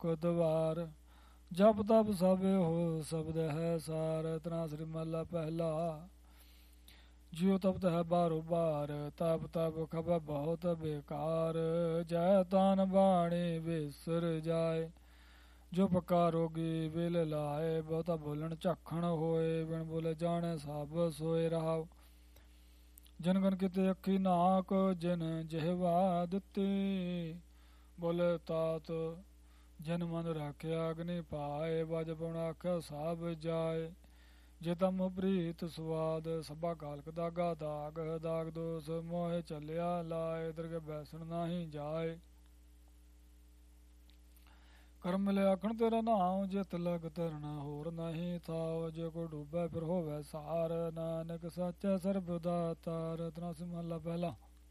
ਇੱਕ ਦਵਾਰ। ਜਪ ਤਪ ਸਭ ਹੋ ਸ਼ਬਦ ਹੈ ਸਾਰ। ਤਨਾ ਸ੍ਰੀ ਮਹਲਾ ਪਹਿਲਾ। ਜਿਉ ਤਪਤ ਹੈ ਬਾਰੋ ਬਾਰ, ਤਪ ਤਪ ਖਬਰ ਬਹੁਤ ਬੇਕਾਰ। ਜੈ ਤਾਨ ਬਾਣੀ ਵਿਸਰ ਜਾਏ, ਜੋ ਪੱਕਾ ਰੋਗੀ ਵਿਲ ਲਾਏ। ਬਹੁਤਾ ਬੋਲਣ ਝਾਖਣ ਹੋਏ, ਬਿਨ ਬੋਲੇ ਜਾਣੇ ਸਭ ਸੋਏ ਰਹਾਉ। ਜਨ ਗਨ ਕਿਤੇ ਅੱਖੀ ਨਾਕ, ਜਿਨ ਜਿਹਵਾ ਦਿੱਤੀ। ਬੋਲੇ ਤਾਤ ਜਨ ਮਨ ਰਾਖਿਆ, ਅਗਨੀ ਪਾਏ। ਵਜ ਪਉਣ ਆਖਿਆ ਸਭ ਜਾਏ, ਜੇ ਤਮ ਪ੍ਰੀਤ ਸਵਾਦ। ਸਭਾ ਕਾਲਕ ਦਾਗਾ ਦਾਗ, ਦਾਗ ਦੋਸ ਮੋਹਿ ਚੱਲਿਆ ਲਾਏ। ਦਰਗਹਿ ਬੈਸਣ ਨਾਹੀ ਜਾਏ, ਕਰਮ ਮਿਲੇ ਆਖਣ ਤੇਰਾ ਨਾਮ। ਜਿਤ ਲਗ ਤਰਨਾ ਹੋਰ ਨਹੀਂ ਥਾਉ, ਜੇ ਕੋ ਡੂਬੈ ਫਿਰ ਹੋਵੇ ਸਾਰ। ਨਾਨਕ ਸਾਚੈ ਸਰਬਦਾ ਤਾਰ। ਤਨਾਸੀ ਮਹਲਾ ਪਹਿਲਾ।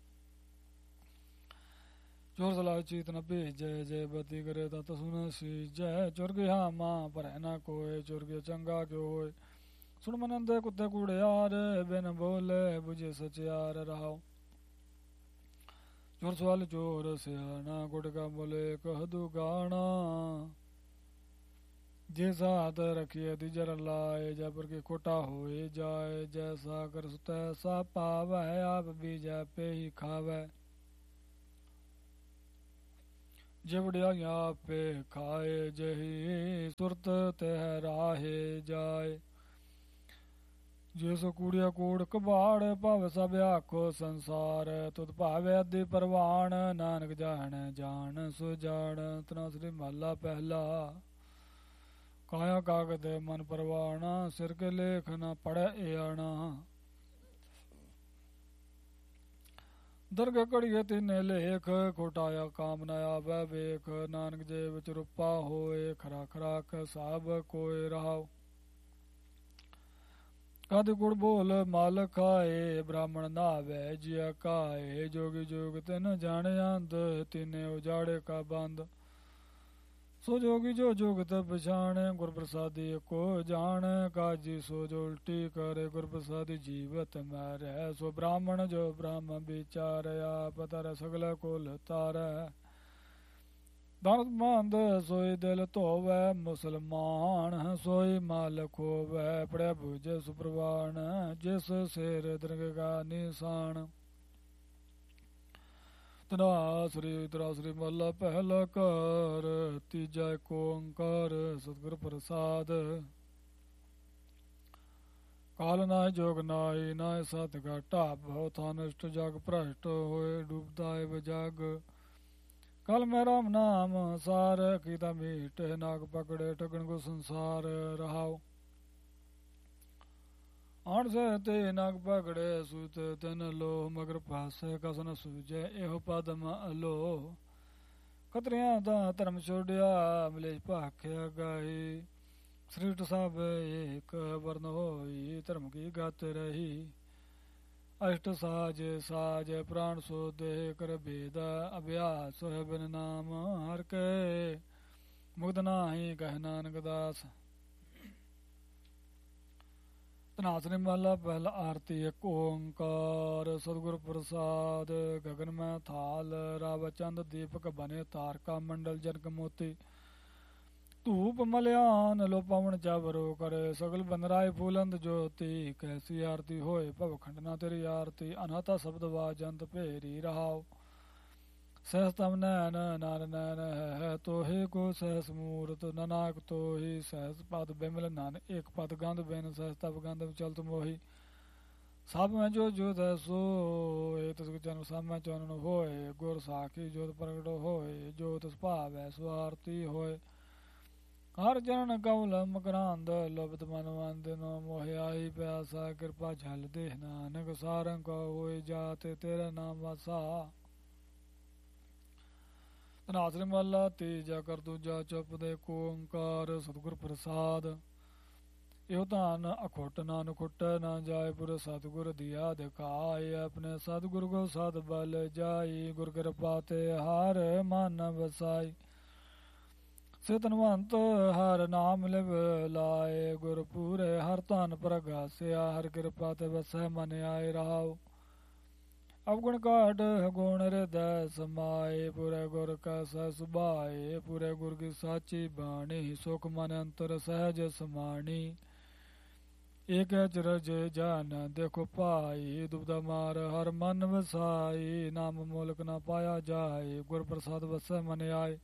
ਚੋਰ ਸਲਾਹ ਚੀਤ ਨ ਭੇਜੈ, ਜੇ ਬਤੀ ਕਰੇ ਤਤ ਸੁਨ ਸੀਜੈ। ਚੁਰ ਗਿਆ ਮਾਂ ਭਰੈ ਨਾ ਕੋਏ, ਚੁਰ ਗਿਆ ਚੰਗਾ ਕਿਉ ਹੋਏ। ਸੁਣ ਮਨੰਦੇ ਕੁੱਤੇ ਕੂੜਿਆਰ, ਬਿਨ ਬੋਲੇ ਬੁਝੇ ਸਚਿਆਰ ਰਹਾਉ। ਚੋਰ ਸਵਾਲ ਚੋਰ ਸਿਆਣਾ, ਗੁਟਕਾ ਬੋਲੇ ਕਹਦੂ ਗਾਣਾ। ਜੇ ਸਾਧ ਰਖੀਏ ਦਿਜਰ ਲਾਏ, ਜਬਰ ਕੇ ਕੋਟਾ ਹੋਏ ਜਾਏ। ਜੈਸਾ ਕਰ ਤੈਸਾ ਪਾਵੈ, ਆਪ ਬੀਜੈ ਪੇਹੀ ਖਾਵੈ। ਜੇ ਵਡਿਆਈਆਂ ਆਪੇ ਖਾਏ, ਜਹੀ ਸੁਰਤ ਤਹਿ ਰਾਹੇ ਜਾਏ। ਜੇ ਸੋ ਕੂੜਿਆ ਕੂੜ ਕਬਾੜ, ਭਵ ਸਭ ਆਖੋ ਸੰਸਾਰ। ਤੁਧ ਭਾਵੇ ਅਧਿ ਪਰਵਾਣ, ਨਾਨਕ ਜਾਣੈ ਜਾਣ ਸੋ ਜਾਣ। ਤਨਾ ਸ੍ਰੀ ਮਹਲਾ ਪਹਿਲਾ। ਕਾਇਆ ਕਾਗਦ ਮਨ ਪਰਵਾਣਾ, ਸਿਰ ਕੇ ਲੇਖ ਨ ਪੜੈ ਆਣਾ। ਦਰਗਹਿ ਘੜੀਏ ਤਿੰਨੇ ਲੇਖ, ਖੋਟਾਇਆ ਕਾਮ ਨ ਆਵੈ ਵੇਖ। ਨਾਨਕ ਜੇ ਵਿਚ ਰੂਪਾ ਹੋਏ, ਖਰਾ ਖਰਾਕ ਸਭ ਕੋਇ ਰਹਾਉ। ਕਦ ਗੁੜ ਬੋਲ ਮਲ ਖਾਏ, ਬ੍ਰਾਹਮਣ ਨਾਵੇ ਜਿਆ ਕਾਏ। ਜੋਗੀ ਜੋਗ ਤਿਨ ਜਾਣਿ ਅੰਧ, ਤਿਨੇ ਉਜਾੜੇ ਕਾ ਬੰਦ। ਸੋ ਜੋਗੀ ਜੋ ਜੋਗਤ ਪਛਾਣੇ, ਗੁਰ ਪ੍ਰਸਾਦੀ ਕੋ ਜਾਣ। ਕਾਜੀ ਸੋ ਜੋ ਉਲਟੀ ਕਰੇ, ਗੁਰ ਪ੍ਰਸਾਦੀ ਜੀਵਤ ਮਾਰੈ। ਸੋ ਬ੍ਰਾਹਮਣ ਜੋ ਬ੍ਰਹਮ ਵਿਚਾਰਿਆ, ਪਤਰ ਸਗਲ ਕੁਲ ਤਾਰੈ। ਦਾਨਤ ਮੰਦ ਸੋਈ ਦਿਲ ਧੋਵੈ, ਮੁਸਲਮਾਨ ਸੋਈ ਮਾਲਕ ਹੋਵੈ। ਪੜਿਆ ਬੂਝੇ ਸੁਪਰਵਾਨ, ਜਿਸ ਸਿਰ ਦਰਗਾਹ ਨਿਸ਼ਾਨ। ਤਨਾ ਸ੍ਰੀ ਮਹਲਾ ਪਹਿਲਾ ਘਰ। ਤੀਜਾ ਏਕ ਓੰਕਾਰ ਸਤਿਗੁਰ ਪ੍ਰਸਾਦ। ਕਾਲ ਨਾਹਿ ਜੋਗ ਨਾਹੀ, ਨਾਹਿ ਸਤ ਘਾਟਾ। ਭਉ ਥਾਨਿਸ਼ਟ ਜਗ ਭ੍ਰਸ਼ਟ ਹੋਏ, ਡੂਬਦਾ ਏਵ ਜਗ। ਕਲ ਮੈਂ ਰਾਮ ਨਾਮ ਸਾਰ, ਕੀਤਾ ਮੀਟ ਨਾਗ ਪਕੜੇ। ਠਗਣ ਕੋ ਸੰਸਾਰ ਰਹਾਉ। ਆਣ ਸੇ ਤੇ ਨਾਗ ਪਕੜੇ, ਸੂਤ ਤਿਨ ਲੋਹ। ਮਗਰ ਪਾਸੇ ਕਸ ਨ ਸੂਝੈ, ਇਹੋ ਪਦਮ ਅਲੋਹ। ਖਤਰਿਆਂ ਦਾ ਧਰਮ ਛੋੜਿਆ, ਮਲੇਛ ਭਾਖਿਆ ਗਾਈ। ਸ੍ਰਿਸ਼ਟ ਸਭ ਏਕ ਵਰਨ ਹੋਈ, ਧਰਮ ਕੀ ਗਤ ਰਹੀ। ਅਸ਼ਟ ਸਾਜ ਸਾਜ ਪ੍ਰਾਣ ਸੋ ਦੇਹ, ਕਰ ਭੇਦ ਅਭਿਆਸ ਹੈ ਬਿਨ ਨਾਮ ਹਰ ਕੇ। ਮੁਕਤ ਨਾਹੀ ਕਹਿ ਨਾਨਕ ਦਾਸ। ਧਨਾ ਸ੍ਰੀ ਮਹਲਾ ਪਹਿਲਾ। ਆਰਤੀ ਏਕ ਓੰਕਾਰ ਸਤਿਗੁਰ ਪ੍ਰਸਾਦ। ਗਗਨ ਮੈਂ ਥਾਲ, ਰਾਵ ਚੰਦ ਦੀਪਕ ਬਨੇ। ਤਾਰਕਾ ਮੰਡਲ ਜਨਕ ਮੋਤੀ। ਧੂਪ ਮਲਿਆਨ ਲੋ ਪਵਨ ਚਾਵਰੋ ਕਰੇ। ਸਗਲ ਬੰਦਰਾਏ ਫੂਲੰਦ ਜੋਤੀ, ਕੈਸੀ ਆਰਤੀ ਹੋਏ ਭਵ ਖੰਡਨਾ ਤੇਰੀ ਆਰਤੀ। ਅਨਾਤਾ ਸ਼ਬਦ ਵਾਜੰਤ ਭੇਰੀ ਰਹਾਉ। ਸਹਿਸ ਤਮ ਨੈਨ ਨਾਰ ਨੈਨ ਹੈ, ਤੋਹੇ ਕੋ ਸਹਿਸ ਮੂਰਤ। ਨਾਨਕ ਤੋਹੀ ਸਹਿਸ ਪਦ ਬਿਮਲ। ਨਾਨਕ ਏਕ ਪਦ ਗੰਧ ਬਿਨ, ਸਹਿਸ ਤਪ ਗੰਧ ਚਲਤ ਮੋਹੀ। ਸਭ ਮੈਂ ਜੋ ਜੋਤ ਹੈ ਸੋਏ, ਤਿਸ ਜਨਮ ਸਭ ਮੈਂ ਚਾਨਣ ਹੋਏ। ਗੁਰ ਸਾਖੀ ਜੋਤ ਪ੍ਰਗਟ ਹੋਏ, ਜੋ ਤਿਸ ਭਾਵੈ ਸੋ ਆਰਤੀ ਹੋਏ। ਹਰ ਜਨ ਕਉ ਮਕਰਾਂਦ, ਲੁਭਤ ਮਨ ਵੰਦਿ। ਮੋਹਿ ਆਈ ਪਿਆਸਾ, ਕਿਰਪਾ ਝਲ ਦੇ। ਨਾਨਕ ਸਾਰੰਗ ਹੋਏ, ਜਾਤ ਤੇਰਾ ਨਾਮ ਵਾਸਾ। ਧਨਾ ਸ੍ਰੀ ਮਹਲਾ ਤੀਜਾ। ਕਰ ਦੂਜਾ ਚੁੱਪ ਦੇ ਏਕ ਓੰਕਾਰ ਸਤਿਗੁਰ ਪ੍ਰਸਾਦ। ਇਹੋ ਧਨ ਅਖੁੱਟ ਨਾਨਕ ਖੁੱਟੈ ਨਾ ਜਾਏ। ਪੁਰ ਸਤਿਗੁਰ ਦੀਆ ਦਿਖਾਏ, ਆਪਣੇ ਸਤਿਗੁਰ ਕੋ ਸਦ ਬਲ ਜਾਈ। ਗੁਰ ਕਿਰਪਾ ਤੇ ਹਰ ਮਨ ਵਸਾਈ। ਸੇ ਧਨਵੰਤ ਹਰ ਨਾਮ ਲਿਵ ਲਾਏ। ਗੁਰ ਪੂਰੇ ਹਰ ਧਨ ਪ੍ਰਗਾਸਿਆ, ਹਰ ਕਿਰਪਾ ਤੇ ਵਸੈ ਮਨ ਆਏ ਰਹਾਉ। ਅਵਗੁਣ ਕਾਢ ਗੁਣ ਹਿਰਦੈ ਸਮਾਏ ਪੂਰੇ ਗੁਰ ਕਾ ਸਹਿ ਸੁਭਾਏ ਪੂਰੇ ਗੁਰ ਕੀ ਸਾਚੀ ਬਾਣੀ ਸੁਖ ਮਨ ਅੰਤਰ ਸਹਿਜ ਸਮਾਣੀ ਏਕ ਅਚਰਜ ਜਾਨ ਦੇਖੋ ਭਾਈ ਦੁਬਦਾ ਮਾਰ ਹਰ ਮਨ ਵਸਾਈ ਨਾਮ ਮੁਲਕ ਨਾ ਪਾਇਆ ਜਾਏ ਗੁਰ ਪ੍ਰਸਾਦ ਵਸੈ ਮਨ ਆਏ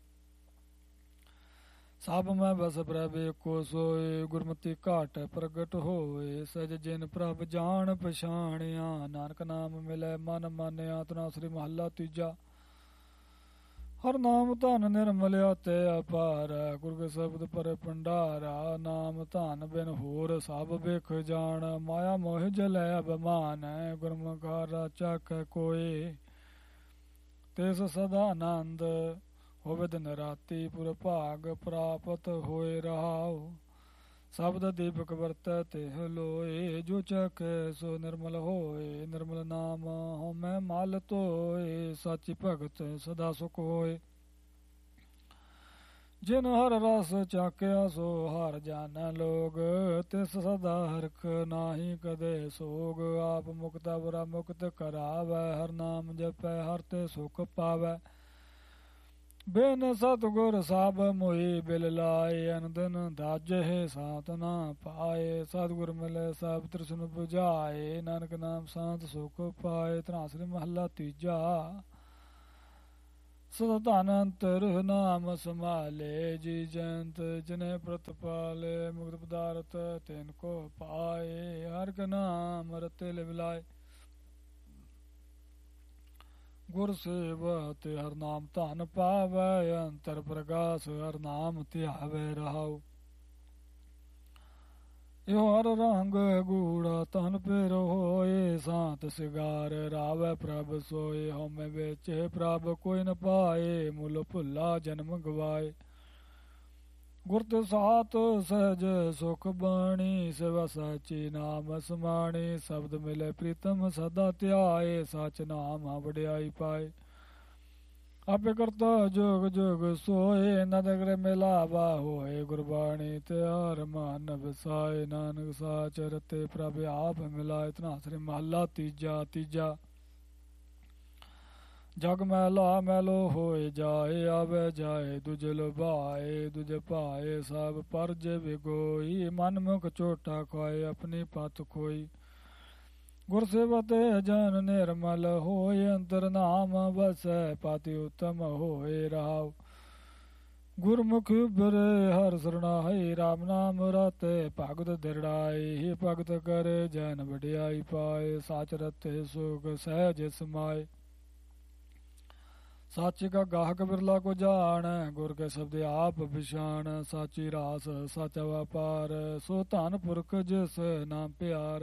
ਸਭ ਮੈਂ ਬਸ ਪ੍ਰਭ ਏਕੋ ਸੋਏ ਗੁਰਮਤਿ ਘਾਟ ਪ੍ਰਗਟ ਹੋਏ ਸਜ ਜਿਨ ਪ੍ਰਭ ਜਾਣ ਪਛਾਣਿਆ ਨਾਨਕ ਨਾਮ ਮਿਲੈ ਮਨ ਮਾਨਿਆ ਤਨਾ ਸ੍ਰੀ ਮਹੱਲਾ ਤੀਜਾ ਹਰ ਨਾਮ ਧਨ ਨਿਰਮਲਿਆ ਤੇ ਅਪਾਰ ਗੁਰ ਕੇ ਸ਼ਬਦ ਪਰੇ ਭੰਡਾਰਾ ਨਾਮ ਧਨ ਬਿਨ ਹੋਰ ਸਭ ਵੇਖ ਜਾਣ ਮਾਇਆ ਮੋਹ ਜਲੈ ਅਭਿਮਾਨ ਗੁਰਮੁਖਾ ਰਾਚਾ ਕੈ ਕੋਏ ਤਿਸ ਸਦਾ ਆਨੰਦ ਹੋਵੇ ਦਿਨ ਰਾਤੀ ਪੁਰ ਭਾਗ ਪ੍ਰਾਪਤ ਹੋਏ ਰਹਾਉ ਸ਼ਬਦ ਦੀਪਕ ਵਰਤੈ ਤੇ ਲੋਏ ਜੋ ਚੱਕੈ ਸੋ ਨਿਰਮਲ ਹੋਏ ਨਿਰਮਲ ਨਾਮ ਹਉਮੈ ਮਲ ਧੋਏ ਸਾਚੀ ਭਗਤ ਸਦਾ ਸੁਖ ਹੋਏ ਜਿਨ ਹਰ ਰਸ ਚਾਕਿਆ ਸੋ ਹਰ ਜਾਣੈ ਲੋਗ ਤਿਸ ਸਦਾ ਹਰਖ ਨਾਹੀ ਕਦੇ ਸੋਗ ਆਪ ਮੁਕਤਾ ਬਰਾ ਮੁਕਤ ਕਰਾਵੈ ਹਰ ਨਾਮ ਜਪੈ ਹਰ ਤੇ ਸੁਖ ਪਾਵੈ ਬਿਨ ਸਤਿਗੁਰ ਸਭ ਮੋਈ ਬਿਲ ਲਾਏ ਅਨੰਦਨ ਦਾਜਹਿ ਸਾਤ ਨਾ ਪਾਏ ਸਤਿਗੁਰ ਮਿਲੇ ਸਭ ਤ੍ਰਿਸ਼ਨ 부ਝਾਏ ਨਾਨਕ ਨਾਮ ਸਾਤ ਸੁਖ ਪਾਏ ਧਨਾਸਰੀ ਮਹੱਲਾ ਤੀਜਾ ਸਦਾ ਧਨ ਅੰਤਰ ਨਾਮ ਸੰਭਾਲੇ ਜੀ ਜੰਤ ਜਿਨੇ ਪ੍ਰਤਪਾਲੇ ਮੁਕਤ ਪਦਾਰਥ ਤਿਨ ਕੋ ਪਾਏ ਹਰ ਕਾ ਨਾਮ ਰਤੇ ਲਿਵਲਾਏ ਗੁਰ ਸੇਵਾ ਤੇ ਹਰ ਨਾਮ ਧਨ ਪਾਵੈ ਅੰਤਰ ਪ੍ਰਗਾਸ ਹਰ ਨਾਮ ਧਿਆਵੈ ਰਹਾਉ ਇਹੋ ਹਰ ਰੰਗ ਗੂੜਾ ਤਨ ਪੇਰ ਹੋਏ ਸਾਤ ਸਿਗਾਰ ਰਾਵੈ ਪ੍ਰਭ ਸੋਏ ਹਉਮੈ ਵਿੱਚ ਪ੍ਰਭ ਕੋਈ ਨ ਪਾਏ ਮੁੱਲ ਭੁੱਲਾ ਜਨਮ ਗਵਾਏ ਗੁਰ ਤੇ ਸਾਤ ਸਹਿਜ ਸੁਖ ਬਾਣੀ ਸੇਵਾ ਸਾਚੀ ਨਾਮ ਸਮਾਣੀ ਸ਼ਬਦ ਮਿਲੇ ਪ੍ਰੀਤਮ ਸਦਾ ਧਿਆਏ ਸਚ ਨਾਮ ਵਡਿਆਈ ਪਾਏ ਆਪੇ ਕਰਤਾ ਜੋਗ ਜੋਗ ਸੋਏ ਨਦਗਰ ਮਿਲਾਵਾ ਹੋਏ ਗੁਰਬਾਣੀ ਤਿਆਰ ਮਨ ਵਸਾਏ ਨਾਨਕ ਸਾਚ ਰਤੇ ਪ੍ਰਭ ਆਪ ਮਿਲਾਏ ਧਨਾਸਰੀ ਮਹੱਲਾ ਤੀਜਾ ਜਗ ਮੈਲਾ ਮੈਲੋ ਹੋਏ ਜਾਏ ਆਵੇ ਜਾਏ ਦੁਜੇ ਲੁਭਾਏ ਦੁਜੇ ਭਾਏ ਸਭ ਪਰਜ ਵਿਗੋਈ ਮਨ ਮੁਖ ਝੋਟਾ ਖਾਏ ਆਪਣੀ ਪਤ ਖੋਈ ਗੁਰ ਸੇਵਾ ਤੇ ਜਨ ਨਿਰਮਲ ਹੋਏ ਅੰਤਰ ਨਾਮ ਵਸੈ ਪਾਤੀ ਉਤਮ ਹੋਏ ਰਾਵ ਗੁਰਮੁਖ ਬਰੇ ਹਰ ਸਰਣਾਈ ਰਾਮ ਨਾਮ ਰਤੇ ਭਗਤ ਦਿਰੜਾਈ ਭਗਤ ਕਰੇ ਜਨ ਵਡਿਆਈ ਪਾਏ ਸਾਚ ਰਤੇ ਸੁਖ ਸਹਿਜ ਸਮਾਏ ਸਾਚੀ ਕਾ ਗਾਹਕ ਬਿਰਲਾ ਕੋ ਜਾਣ ਗੁਰ ਕੇ ਸ਼ਬਦ ਆਪ ਵਿਸ਼ਾਣ ਸਾਚੀ ਰਾਸ ਸਾਚਾ ਵਪਾਰ ਸੋ ਧਨ ਪੁਰਖ ਜਿਸ ਨਾਮ ਪਿਆਰ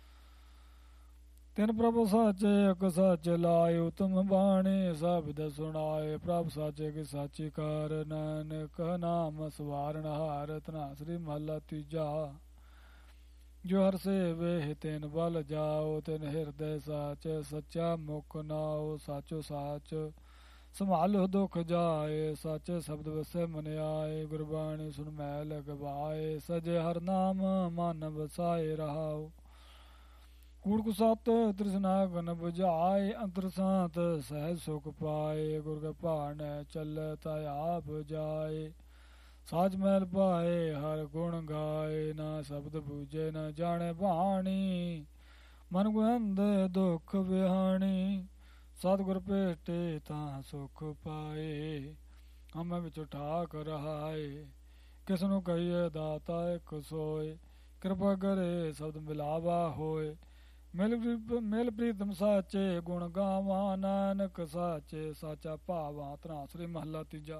ਤਿਨ ਪ੍ਰਭ ਸਾਚੇ ਇਕ ਸੱਚ ਲਾਏ ਉਤਮ ਬਾਣੀ ਸ਼ਬਦ ਸੁਣਾਏ ਪ੍ਰਭ ਸਾਚੇ ਕੀ ਸਾਚੀ ਕਾਰ ਨਾਨਕ ਨਾਮ ਸਵਾਰਨ ਹਾਰ ਧਨਾਸਰੀ ਮਹੱਲਾ ਤੀਜਾ ਜੋ ਹਰ ਸੇਵੇ ਤਿਨ ਬਲ ਜਾਓ ਤਿਨ ਹਿਰਦੈ ਸਾਚ ਸੱਚਾ ਮੁਖ ਨਾਓ ਸਾਚੋ ਸਾਚ ਸੰਭਾਲੋ ਦੁਖ ਜਾਏ ਸਾਚੇ ਸ਼ਬਦ ਵਸੈ ਮਨ ਆਏ ਗੁਰਬਾਣੀ ਸੁਨ ਮੈਲ ਗਵਾਏ ਸਜੇ ਹਰ ਨਾਮ ਮਨ ਵਸਾਏ ਰਹਾਉ ਕੂੜ ਕੁਸਤ ਤ੍ਰਿਸ਼ਨਾ ਗਨ ਬੁਝਾਏ ਅੰਤਰ ਸਾਤ ਸਹਿਜ ਸੁਖ ਪਾਏ ਗੁਰ ਕੇ ਭਾਣ ਚੱਲੈ ਤਾ ਆਪ ਜਾਏ ਸਾਜ ਮੈਲ ਪਾਏ ਹਰ ਗੁਣ ਗਾਏ ਨਾ ਸ਼ਬਦ ਬੂਝੇ ਨਾ ਜਾਣੇ ਬਾਣੀ ਮਨ ਗੁਹੰਦ ਦੁਖ ਵਿਹਾਣੀ ਸਤਿਗੁਰ ਭੇਟੇ ਤਾਂ ਸੁਖ ਪਾਏ ਹਮੇ ਵਿੱਚ ਠਾਕ ਰਹਾਏ ਕਿਸ ਨੂੰ ਕਹੀਏ ਦਾਤਾ ਇੱਕ ਸੋਏ ਕਿਰਪਾ ਕਰੇ ਸ਼ਬਦ ਮਿਲਾਵਾ ਹੋਏ ਮਿਲ ਪ੍ਰੀਤਮ ਸਾਚੇ ਗੁਣ ਗਾਵਾਂ ਨਾਨਕ ਸਾਚੇ ਸਾਚਾ ਭਾਵਾਂ ਧਨਾਸਰੀ ਮਹੱਲਾ ਤੀਜਾ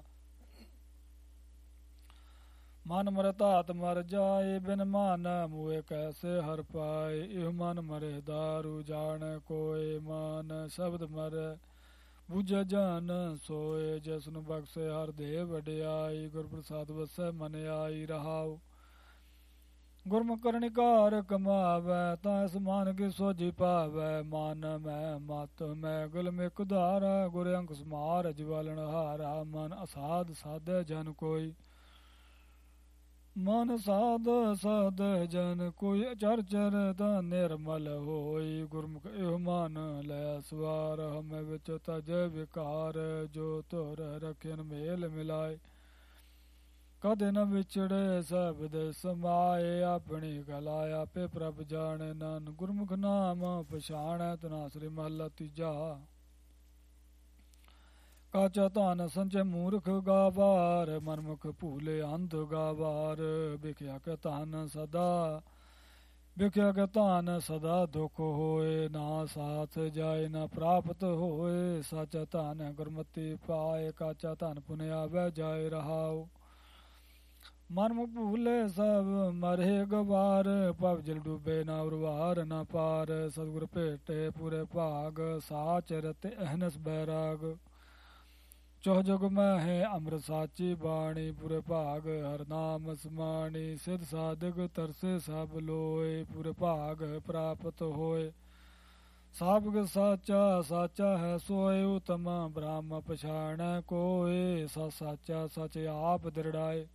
ਮਨ ਮਰ ਧਾਤ ਮਰ ਜਾਏ ਬਿਨ ਮਨ ਮੂਏ ਕੈਸੇ ਹਰ ਪਾਏ ਇਹ ਮਨ ਮਰੇ ਦਾਰੂ ਜਾਣ ਕੋਏ ਮਨ ਸ਼ਬਦ ਮਰ ਬੁਝ ਜਨ ਸੋਏ ਜਿਸ ਨੂੰ ਬਖਸ਼ੇ ਹਰ ਦੇ ਵਡਿਆਈ ਗੁਰ ਪ੍ਰਸਾਦ ਵਸੈ ਮਨ ਆਈ ਰਹਾਉ ਗੁਰਮੁਖ ਕਰਨਿਕਾਰ ਕਮਾਵੈ ਤਾਂ ਇਸ ਮਨ ਕੀ ਸੋਝੀ ਪਾਵੈ ਮਨ ਮੈਂ ਮਤ ਮੈਂ ਗੁਲਮਿਕ ਉਧਾਰਾ ਗੁਰ ਅੰਕ ਸਮਾਰ ਜਵਾਲਣ ਹਾਰਾ ਮਨ ਅਸਾਧ ਸਾਧੈ ਜਨ ਕੋਈ ਮਨ ਸਾਧ ਸਦ ਜਨ ਕੋਈ ਚਰਚਰ ਤਾਂ ਨਿਰਮਲ ਹੋਈ। ਗੁਰਮੁਖ ਇਹੋ ਮਨ ਲੈ ਸਵਾਰ ਹਮੇ ਵਿੱਚ ਤਜ ਵਿਕਾਰ। ਜੋ ਧੁਰ ਰਖਿਨ ਮੇਲ ਮਿਲਾਏ ਕਦੇ ਨ ਵਿਛੜੇ ਸਬਦ ਸਮਾਏ। ਆਪਣੀ ਗਲਾ ਆਪੇ ਪ੍ਰਭ ਜਾਣੇ ਨਾਨਕ ਗੁਰਮੁਖ ਨਾਮ ਪਛਾਣੈ। ਧਨਾਸਰੀ ਮਹਲਾ ਤੀਜਾ। ਕਾਚਾ ਧਨ ਸੰਚੇ ਮੂਰਖ ਗਾਵਾਰ ਮਨਮੁਖ ਭੂਲੇ ਅੰਧ ਗਾਵਾਰ। ਵਿਖਿਆ ਕੇ ਧਨ ਸਦਾ ਵਿਖਿਆ ਕੇ ਧਨ ਸਦਾ ਦੁਖ ਹੋਏ। ਨਾ ਸਾਥ ਜਾਏ ਨਾ ਪ੍ਰਾਪਤ ਹੋਏ। ਸਾਚਾ ਧਨ ਗੁਰਮਤਿ ਪਾਏ ਕਾਚਾ ਧਨ ਪੁਨ ਆਵੈ ਜਾਏ ਰਹਾਉ। ਮਨਮੁਖ ਭੂਲੇ ਸਭ ਮਰੇ ਗਵਾਰ। ਭਵ ਜਲ ਡੂਬੇ ਨਾ ਉਰਵਾਰ ਨਾ ਪਾਰ। ਸਤਿਗੁਰ ਭੇਟੇ ਪੂਰੇ ਭਾਗ ਸਾਚ ਰਤੇ ਅਹਨਸ ਬੈਰਾਗ। ਚੌਹ ਜੁਗ ਮਹਿ ਅੰਮ੍ਰਿਤ ਸਾਚੀ ਬਾਣੀ। ਪੂਰੇ ਭਾਗ ਹਰ ਨਾਮ ਸਮਾਣੀ। ਸਿਧ ਸਾਧਕ ਤਰਸੇ ਸਭ ਲੋਏ। ਪੂਰੇ ਭਾਗ ਪ੍ਰਾਪਤ ਹੋਏ। ਸਾਬਕ ਸਾਚਾ ਸਾਚਾ ਹੈ ਸੋਏ। ਉਤਮ ਬ੍ਰਹਮ ਪਛਾਣੈ ਕੋਏ। ਸਾ ਸਾਚਾ ਸਚ ਆਪ ਦ੍ਰਿੜਾਏ।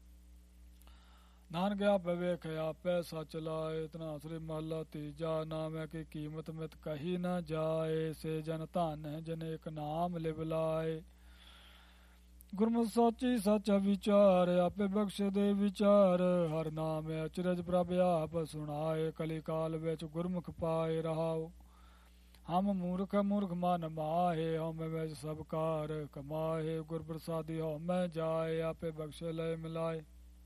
ਨਾਨਕ ਆਪੇ ਵੇਖਿ ਆਪੇ ਸਚ ਲਾਏ। ਧਨਾਸਰੀ ਮਹਲਾ ਤੀਜਾ। ਨਾਮੈ ਕੀ ਕੀਮਤ ਮਿਤ ਕਹੀ ਨ ਜਾਏ। ਸੇ ਜਨ ਧਨ ਜਨ ਇੱਕ ਨਾਮ ਲਿਵ ਲਾਏ। ਗੁਰਮੁਖ ਸਾਚੀ ਸੱਚ ਵਿਚਾਰ। ਆਪੇ ਬਖਸ਼ ਦੇ ਵਿਚਾਰ। ਹਰ ਨਾਮ ਅਚਰਜ ਪ੍ਰਭ ਆਪ ਸੁਣਾਏ। ਕਲੀ ਕਾਲ ਵਿੱਚ ਗੁਰਮੁਖ ਪਾਏ ਰਹਾਉ। ਹਮ ਮੂਰਖ ਮੂਰਖ ਮਨ ਮਾਹੇ। ਹਉਮੈ ਵਿੱਚ ਸਭ ਕਾਰ ਕਮਾਹੇ। ਗੁਰ ਪ੍ਰਸਾਦੀ ਹਉਮੈ ਜਾਏ। ਆਪੇ ਬਖਸ਼ ਲੈ ਮਿਲਾਏ।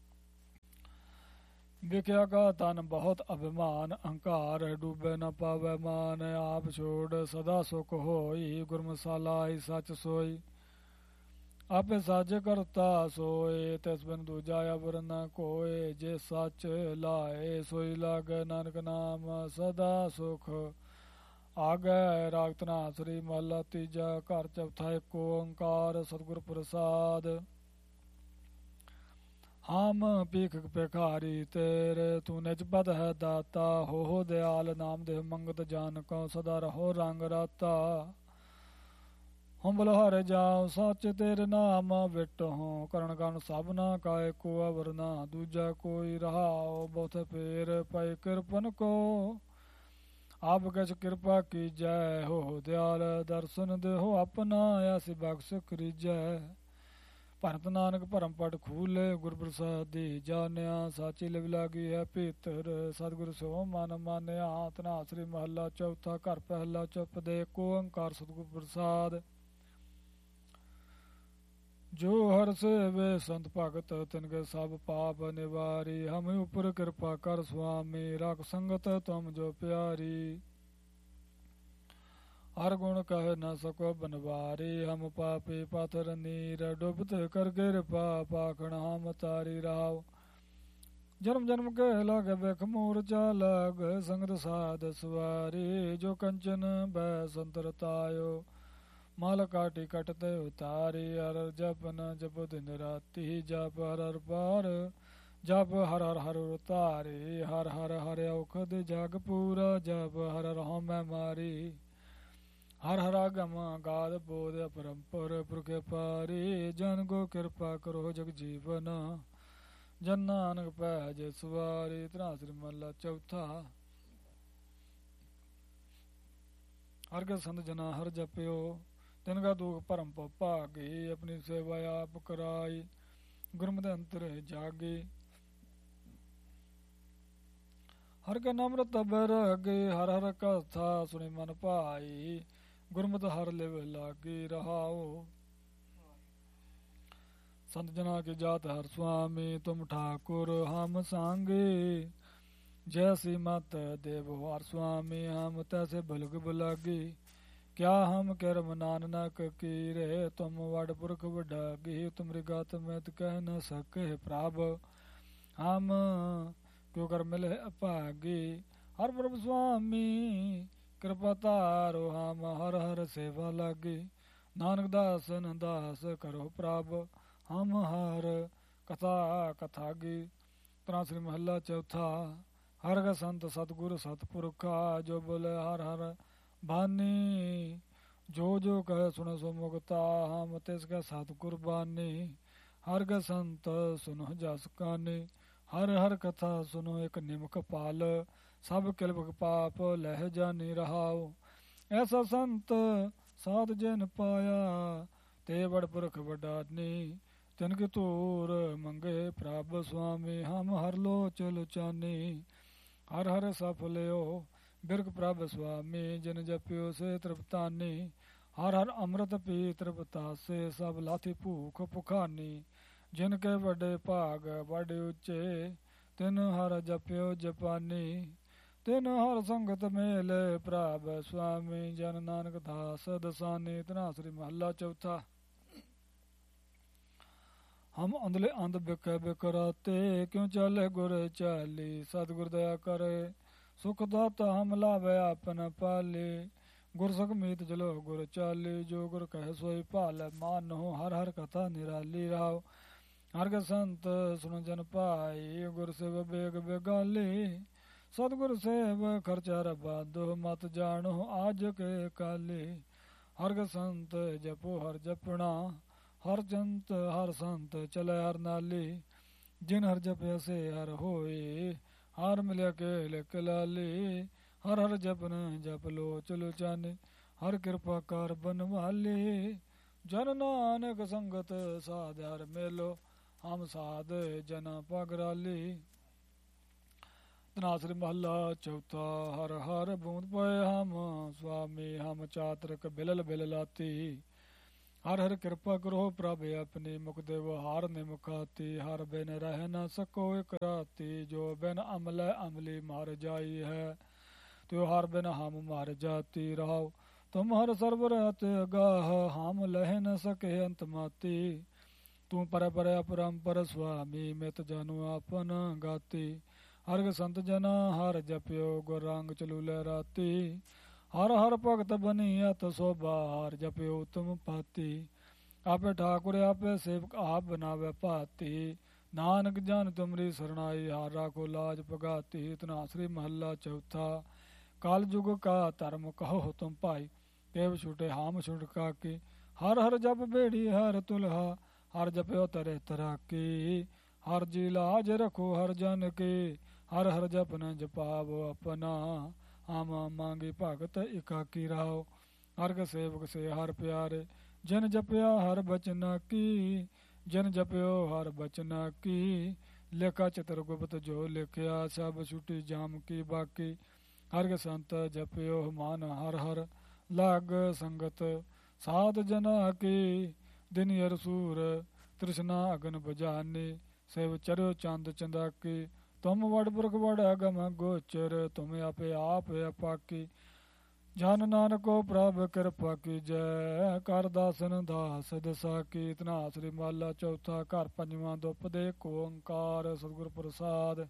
ਵਿਖਿਆ ਕਾ ਤਨ ਬਹੁਤ ਅਭਿਮਾਨ ਅਹੰਕਾਰ। ਡੂਬੇ ਨ ਪਾਵੈ ਮਾਨ। ਆਪ ਛੋੜ ਸਦਾ ਸੁਖ ਹੋਈ। ਗੁਰਮਸਾਲਾ ਹੀ ਸੱਚ ਸੋਈ। ਆਪੇ ਸਾਜ ਕਰਤਾ ਸੋਏ। ਤਿਸ ਬਿਨ ਦੂਜਾ ਅਵਰ ਨ ਕੋਏ। ਜੇ ਸੱਚ ਲਾਏ ਸੋਈ ਲਾਗੈ। ਨਾਨਕ ਨਾਮ ਸਦਾ ਸੁਖ ਆਗੈ। ਰਾਗ ਧਨਾਸਰੀ ਮਹਲਾ ਤੀਜਾ। ਘਰ ਚੌਥਾ ਏਕ ਓੰਕਾਰ ਸਤਿਗੁਰ ਪ੍ਰਸਾਦ। ਹਮ ਭੀਖਕ ਭਿਖਾਰੀ ਤੇਰੇ। ਤੂੰ ਨਿਜ ਪਦ ਹੈ ਦਾਤਾ। ਹੋ ਦਿਆਲ ਨਾਮ ਦੇਹ ਮੰਗਤ ਜਾਨ ਕਉ। ਸਦਾ ਰਹੋ ਰੰਗ ਰਾਤਾ। ਹੰਬਲ ਹਰ ਜਾਉ ਸੱਚ ਤੇਰੇ ਨਾਮ ਵਿਟ ਹੋ। ਕਰਨ ਗਨ ਸਭਨਾ ਕਾਇ ਕੋ ਅਵਰ ਨਾ ਦੂਜਾ ਕੋਈ ਰਹਾਉ। ਬਹੁਤ ਫੇਰ ਪਏ ਕਿਰਪਨ ਕੋ ਆਪ ਕਛ ਕਿਰਪਾ ਕੀਜੈ। ਹੋ ਦਿਆਲ ਦਰਸ਼ਨ ਦੇਹੋ ਆਪਣਾ। ਐਸੀ ਬਖਸ਼ ਕਰੀਜੈ। ਭਰਤ ਨਾਨਕ ਭਰਮ ਪਟ ਖੂਲੇ। ਗੁਰ ਪ੍ਰਸਾਦੀ ਜਾਣਿਆ। ਸਾਚੀ ਲਿਵ ਲਾਗੀ ਹੈ ਭੀਤਰ। ਸਤਿਗੁਰ ਸੋ ਮਨ ਮਾਨਿਆ। ਧਨਾਸਰੀ ਮਹਲਾ ਚੌਥਾ। ਘਰ ਪਹਿਲਾ ਚੁੱਪ ਦੇ ਏਕ ਓੰਕਾਰ ਸਤਿਗੁਰ ਪ੍ਰਸਾਦ। ਜੋ ਹਰ ਸੇਵੇ ਸੰਤ ਭਗਤ ਤਿਨਕੇ ਸਭ ਪਾਪ ਨਿਵਾਰੀ। ਹਮ ਉਪਰ ਕਿਰਪਾ ਕਰ ਸੁਆਮੀ। ਰਖ ਸੰਗਤ ਤੁਮ ਜੋ ਪਿਆਰੀ। ਹਰ ਗੁਣ ਕਹਿ ਨ ਸਕੋ ਬਨਵਾਰੀ। ਹਮ ਪਾਪੀ ਪਾਥਰ ਨੀਰ। ਡੁਬਤ ਕਰ ਕਿਰਪਾ ਪਾਖਣ ਹਮ ਤਾਰੀ ਰਹਾਉ। ਜਨਮ ਜਨਮ ਕੇ ਲਾਗੇ ਬਿਖ ਮੂਰਚਾ ਲਾਗ। ਸੰਗਤ ਸਾਧ ਸਵਾਰੀ। ਜੋ ਕੰਚਨ ਬੈ ਸੰਤਰ ਤਾਇਓ। ਮਲ ਕਾਟੀ ਕਟਤੇ ਉਤਾਰੀ। ਹਰ ਜਪ ਨ ਜਪ ਦਿਨ ਰਾਤੀ। ਜਪ ਹਰ ਹਰ ਪਾਰ ਜਪ ਹਰ ਹਰ ਹਰ ਉਤਾਰੀ। ਹਰ ਹਰ ਹਰ ਔਖਦ ਜਗ ਪੂਰਾ। ਜਪ ਹਰ ਹਰ ਹਉਮੈ ਮਾਰੀ। ਹਰ ਹਰ ਆਗਮ ਗਾਦ ਬੋਧ ਅਪਰੰਪਰ ਪੁਰਖੇ ਪਾਰੀ। ਜਨ ਕੋ ਕਿਰਪਾ ਕਰੋ ਜਗ ਜੀਵਨ। ਜਨ ਨਾਨਕ ਭੈ ਸਵਾਰੀ। ਧਨਾਸਰੀ ਮਹਲਾ ਚੌਥਾ। ਹਰ ਕੇ ਸੰਤ ਜਨਾ ਹਰ ਜਪਿਓ। ਤਿਨ ਕਾ ਦੁਖ ਭਰਮ ਪਉ ਭਾਗੀ। ਆਪਣੀ ਸੇਵਾ ਆਪ ਕਰਾਈ। ਗੁਰਮਤਿ ਅੰਤਰ ਜਾਗੀ। ਹਰ ਕੇ ਨਾਮ ਰਤਿ ਬੈਰਾਗੀ। ਹਰ ਹਰ ਕਥਾ ਸੁਣੀ ਮਨ ਭਾਈ। ਗੁਰਮਤਿ ਹਰ ਲਿਵ ਲਾਗੀ ਰਹਾਉ। ਸੰਤ ਜਨਾ ਕੀ ਜਾਤ ਹਰ ਸੁਆਮੀ। ਤੁਮ ਠਾਕੁਰ ਹਮ ਸਾਂਗੀ। ਜੈਸੀ ਮਤ ਦੇਵ ਹਰ ਸੁਆਮੀ। ਹਮ ਤੈਸੇ ਭਲਕ ਬੁਲਾਗੀ। ਕਿਆ ਹਮ ਕਿਰਮ ਨਾਨਕ ਕੀਰੇ। ਤੁਮ ਵਡ ਪੁਰਖ ਵਡਾਗੀ। ਤੁਮਰੀ ਗਤ ਮਿਤ ਕਹਿ ਨ ਸਕੇ ਪ੍ਰਭ। ਹਮ ਕਿਉ ਕਰ ਮਿਲੇ ਅਭਾਗੀ। ਹਰ ਪ੍ਰਭ ਸੁਆਮੀ ਕਿਰਪਾ ਧਾਰੋ। ਹਮ ਹਰ ਹਰ ਸੇਵਾ ਲਾਗੀ। ਨਾਨਕ ਦਾਸਨ ਦਾਸ ਕਰੋ ਪ੍ਰਭ। ਹਮ ਹਰ ਕਥਾ ਕਥਾਗੀ। ਧਨਾਸਰੀ ਮਹਲਾ ਚੌਥਾ। ਹਰ ਕ ਸੰਤ ਸਤਿਗੁਰ ਸਤਿਪੁਰਖਾ। ਜੋ ਬੋਲੇ ਹਰ ਹਰ ਬਾਨੀ। ਜੋ ਜੋ ਕਹੇ ਸੁਣ ਸੋ ਮੁਕਤਾ। ਹਮ ਤਿਸ ਕੈ ਸਤਿ ਕੁਰਬਾਨੀ। ਹਰ ਗ ਸੰਤ ਸੁਨੋ ਜਸ ਕਾਨੇ, ਹਰ ਹਰ ਕਥਾ ਸੁਨੋ ਇਕ ਨਿਮਕ ਪਾਲ, ਸਭ ਕਿਲਬਕ ਪਾਪ ਲਹਿ ਜਾਨੀ ਰਹਾਉ। ਐਸਾ ਸੰਤ ਸਾਧ ਜਿਨ ਪਾਇਆ, ਤੇ ਬੜ ਪੁਰਖ ਵਡਾਨੀ, ਤਿਨ ਕੀ ਧੂਰ ਮੰਗੇ ਪ੍ਰਭ ਸੁਆਮੀ, ਹਮ ਹਰ ਲੋਚ ਲੁਚਾਨੀ। ਹਰ ਹਰ ਸਫਲਿਓ ਬਿਰਖ ਪ੍ਰਭ ਸੁਆਮੀ, ਜਿਨ ਜਪਿਓ ਸੇ ਤ੍ਰਿਪਤਾਨੀ। ਹਰ ਹਰ ਅੰਮ੍ਰਿਤ ਪੀ ਤ੍ਰਿਪਤਾਸੇ, ਸਭ ਲਾਥੀ ਭੂਖ ਭੁਖਾਨੀ। ਜਿਨ ਕੇ ਵੱਡੇ ਭਾਗ ਵੱਡੇ ਉੱਚੇ, ਤਿਨ ਹਰ ਜਪਿਓ ਜਪਾਨੀ। ਤਿਨ ਹਰ ਸੰਗਤ ਮੇਲੇ ਪ੍ਰਭ ਸੁਆਮੀ, ਜਨ ਨਾਨਕ ਦਾਸ ਦਸਾਨੀ। ਧਨਾਸਰੀ ਮਹੱਲਾ ਚੌਥਾ। ਹਮ ਅੰਧਲੇ ਅੰਧ ਬਿਕੈ ਬਿਕਰਾਤੇ, ਕਿਉ ਚਾਲੇ ਗੁਰ ਚਾਲੀ। ਸਤਿਗੁਰ ਦਇਆ ਕਰੇ ਸੁਖ ਦਾਤਾ, ਹਮ ਲਾਵੇ ਆਪਨ ਪਾਲੀ। ਗੁਰ ਸਖ ਮੀਤ ਜਲੋ ਗੁਰ ਚਾਲੀ, ਜੋ ਗੁਰ ਕਹਿ ਸੋਈ ਭਾਲੈ ਮਾਨਹੁ। ਹਰ ਹਰ ਕਥਾ ਨਿਰਾਲੀ ਰਾਵ, ਹਰ ਕੇ ਸੰਤ ਸੁਣ ਜਨ ਭਾਈ। ਗੁਰ ਸੇਵ ਬੇਗ ਬੇਗਾਲੀ, ਸਤਿਗੁਰ ਸੇਵ ਖਰਚਾ ਰਬਾਦੋ। ਮਤ ਜਾਣੋ ਆਜ ਕੇ ਕਾਲੀ, ਹਰ ਕੇ ਸੰਤ ਜਪੋ ਹਰ ਜਪਣਾ। ਹਰ ਜੰਤ ਹਰ ਸੰਤ ਚਲੇ ਹਰ ਨਾਲੀ, ਜਿਨ ਹਰ ਜਪਿਆ ਸੇ ਹਰ ਹੋਏ। ਹਰ ਮਿਲਿਆ ਕੇ ਲਿਖ ਲਾਲੀ, ਹਰ ਹਰ ਜਪਨ ਜਪ ਲੋਚ ਲੋਚਾਨੀ। ਹਰ ਕਿਰਪਾ ਕਰ ਬਨਵਾਲੀ, ਜਨ ਨਾਨਕ ਸੰਗਤ ਸਾਧ ਹਰ ਮੇਲੋ। ਹਮ ਸਾਧ ਜਨ ਪਗਰਾਲੀ। ਧਨਾਸਰੀ ਮਹੱਲਾ ਚੌਥਾ। ਹਰ ਹਰ ਬੂੰਦ ਪਏ ਹਮ ਸੁਆਮੀ, ਹਮ ਚਾਤਰਕ ਬਿਲਲ ਬਿਲ ਲਾਤੀ। ਹਰ ਹਰ ਕਿਰਪਾ ਕਰੋ ਪ੍ਰਭ ਆਪਣੀ, ਮੁਖ ਦੇਵ ਹਾਰ ਨਿਮਖਾਤੀ। ਹਰ ਬਿਨ ਰਹਿ ਨ ਸਕੋ ਇਕ ਰਾਤੀ, ਜੋ ਬਿਨ ਅਮਲੇ ਅਮਲੀ ਮਰ ਜਾਈ ਹੈ। ਤਿਉ ਹਰ ਬਿਨ ਹਮ ਮਰ ਜਾਤੀ ਰਾਉ, ਤੁਮ ਹਰ ਸਰਬ ਰਹਿਤ ਅਗਾਹ। ਹਮ ਲਹਿ ਨ ਸਕੇ ਅੰਤ ਮਾਤੀ, ਤੂੰ ਪਰ ਪਰ ਅਪਰੰਪਰ ਸੁਆਮੀ। ਮਿਤ ਜਾਨੂ ਆਪਨ ਗਾਤੀ, ਹਰ ਗ ਸੰਤ ਜਨਾ ਹਰ ਜਪਿਓ। ਗੁਰ ਰੰਗ ਚਲੂਲੇ ਰਾਤੀ, ਹਰ ਹਰ ਭਗਤ ਬਨੀ ਅਤ ਸੋਭਾ। ਹਰ ਜਪਿਓ ਉਤਮ ਪਾਤੀ, ਆਪੇ ਠਾਕੁਰ ਆਪੇ ਸੇਵਕ ਆਪ ਬਨਾਵੇ ਭਾਤੀ। ਨਾਨਕ ਜਨ ਤੁਮਰੀ ਸਰਣਾਈ, ਹਰ ਰਾਖੋ ਲਾਜ ਪਗਾਤੀ। ਧਨਾਸਰੀ ਮਹੱਲਾ ਚੌਥਾ। ਕਲ ਯੁਗ ਕਾ ਧਰਮ ਕਹੋ ਤੁਮ ਭਾਈ, ਦੇਵ ਛੁਟੇ ਹਾਮ ਛੁਟਕਾ ਕੀ। ਹਰ ਹਰ ਜਪ ਬੇੜੀ ਹਰ ਤੁਲਹਾ, ਹਰ ਜਪਿਓ ਤਰੇ ਤਰਾਕੀ। ਹਰ ਜੀ ਲਾਜ ਰਖੋ ਹਰ ਜਨ ਕੀ, ਹਰ ਹਰ ਜਪ ਨ ਜਪਾਵੋ ਆਪਨਾ। ਹਮ ਮੰਗੀ ਭਗਤ ਇਕਾਕੀ ਰਾਓ, ਹਰ ਕ ਸੇਵਕ ਸੇ ਹਰ ਪਿਆਰੇ। ਜਿਨ ਜਪਿਆ ਹਰ ਬਚਨਾ ਕੀ, ਜਿਨ ਜਪਿਓ ਹਰ ਬਚਨਾ ਕੀ। ਲੇਖਾ ਚਿਤਰ ਗੁਪਤ ਜੋ ਲਿਖਿਆ, ਸਭ ਛੁਟੀ ਜਾਮ ਕੀ ਬਾਕੀ। ਹਰ ਕ ਸੰਤ ਜਪਿਓ ਮਾਨ ਹਰ ਹਰ, ਲਾਗ ਸੰਗਤ ਸਾਧ ਜਨਾ ਕੀ। ਦਿਨ ਅਰ ਸੂਰ ਤ੍ਰਿਸ਼ਨਾ ਅਗਨ ਬੁਝਾਨੀ, ਸੇਵ ਚਰਿਓ ਚੰਦ ਚੰਦਾਕੀ। ਤੁਮ ਵਡ ਪੁਰਖ ਵਡ ਅਗਮ ਗੋਚਰ, ਤੁਮ ਆਪੇ ਆਪ ਅਪਾਕੀ। ਜਨ ਨਾਨਕੋ ਪ੍ਰਭ ਕਿਰਪਾ ਕੀਜੈ, ਕਰ ਦਾਸਨ ਦਾਸ ਦਸਾਕੀ। ਧਨਾਸਰੀ ਮਹੱਲਾ ਚੌਥਾ। ਘਰ ਪੰਜਵਾਂ। ਦੁਪਦੇ ਏਕ ਓੰਕਾਰ ਸਤਿਗੁਰ ਪ੍ਰਸਾਦ।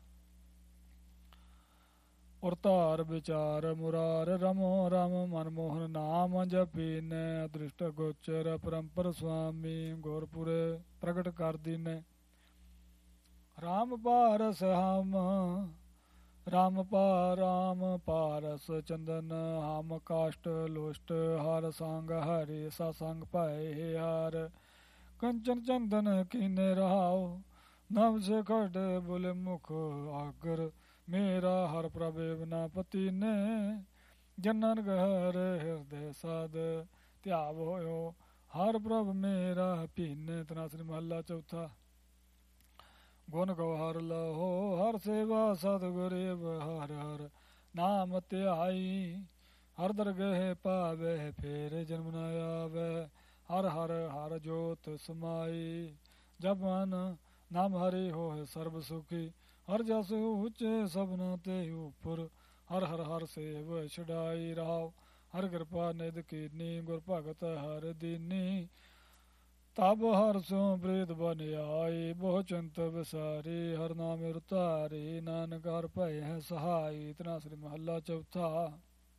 ਔਰ ਧਾਰ ਵਿਚਾਰ ਮੁਰਾਰ ਰਮੋ ਰਮ, ਮਨਮੋਹਨ ਨਾਮ ਜਪੀਨੈ। ਦ੍ਰਿਸ਼ਟ ਗੋਚਰ ਪਰੰਪਰ ਸੁਆਮੀ, ਗੁਰਪੁਰੇ ਪ੍ਰਗਟ ਕਰ ਦੀਨੈ। ਰਾਮ ਪਾਰਸ ਹਮ ਰਾਮ ਪਾਰਸ ਚੰਦਨ, ਹਮ ਕਾਸ਼ਟ ਲੋਸ਼ਟ। ਹਰ ਸੰਗ ਹਰਿ ਸਤਸੰਗ ਭਏ ਹਾਰ, ਕੰਚਨ ਚੰਦਨ ਕੀਨੇ ਰਹਾਉ। ਨਵ ਸੇ ਖਟ ਬੁਲ ਮੁਖ ਆਗਰ, ਮੇਰਾ ਹਰ ਪ੍ਰਭ ਏਵਨਾ ਪਤੀ ਨੇ। ਜਨਨ ਹਰ ਹਿਰਦੈ ਸਾਧ, ਧਿਆਵ ਹੋਇਓ ਹਰ ਪ੍ਰਭ ਮੇਰਾ ਭੀਨੇ। ਧਨਾਸਰੀ ਮਹੱਲਾ ਚੌਥਾ। ਗੁਣ ਗਉ ਹਰ ਲਹੋ ਹਰ ਸੇਵਾ, ਸਤਿਗੁਰ ਹਰ ਹਰ ਨਾਮ ਧਿਆਈ। ਹਰ ਦਰਗਹਿ ਪਾਵੈ ਫੇਰ ਜਨਮ ਨ ਆਵੈ, ਹਰ ਹਰ ਹਰ ਜੋਤ ਸਮਾਈ। ਜਪ ਮਨ ਨਾਮ ਹਰਿ ਹੋਇ ਸਰਬ ਸੁਖੀ, ਹਰ ਜਸ ਉੱਚੇ ਸਭਨਾ ਤੇ ਉਪਰ। ਹਰ ਹਰ ਹਰ ਸੇਵ ਛਡਾਈ ਰਾਵ, ਹਰ ਕਿਰਪਾ ਨਿਧ ਕੀਨੀ। ਗੁਰ ਭਗਤ ਹਰ ਦੀਨੀ, ਤਬ ਹਰ ਸੋ ਪ੍ਰੀਤ ਬਨ ਆਈ। ਬਹੁ ਚਿੰਤ ਵਿਸਾਰੀ, ਹਰ ਨਾਮ ਉਰਤਾਰੀ। ਨਾਨਕ ਹਰ ਭੈ ਹੈ ਸਹਾਈ। ਧਨਾਸਰੀ ਮਹੱਲਾ ਚੌਥਾ।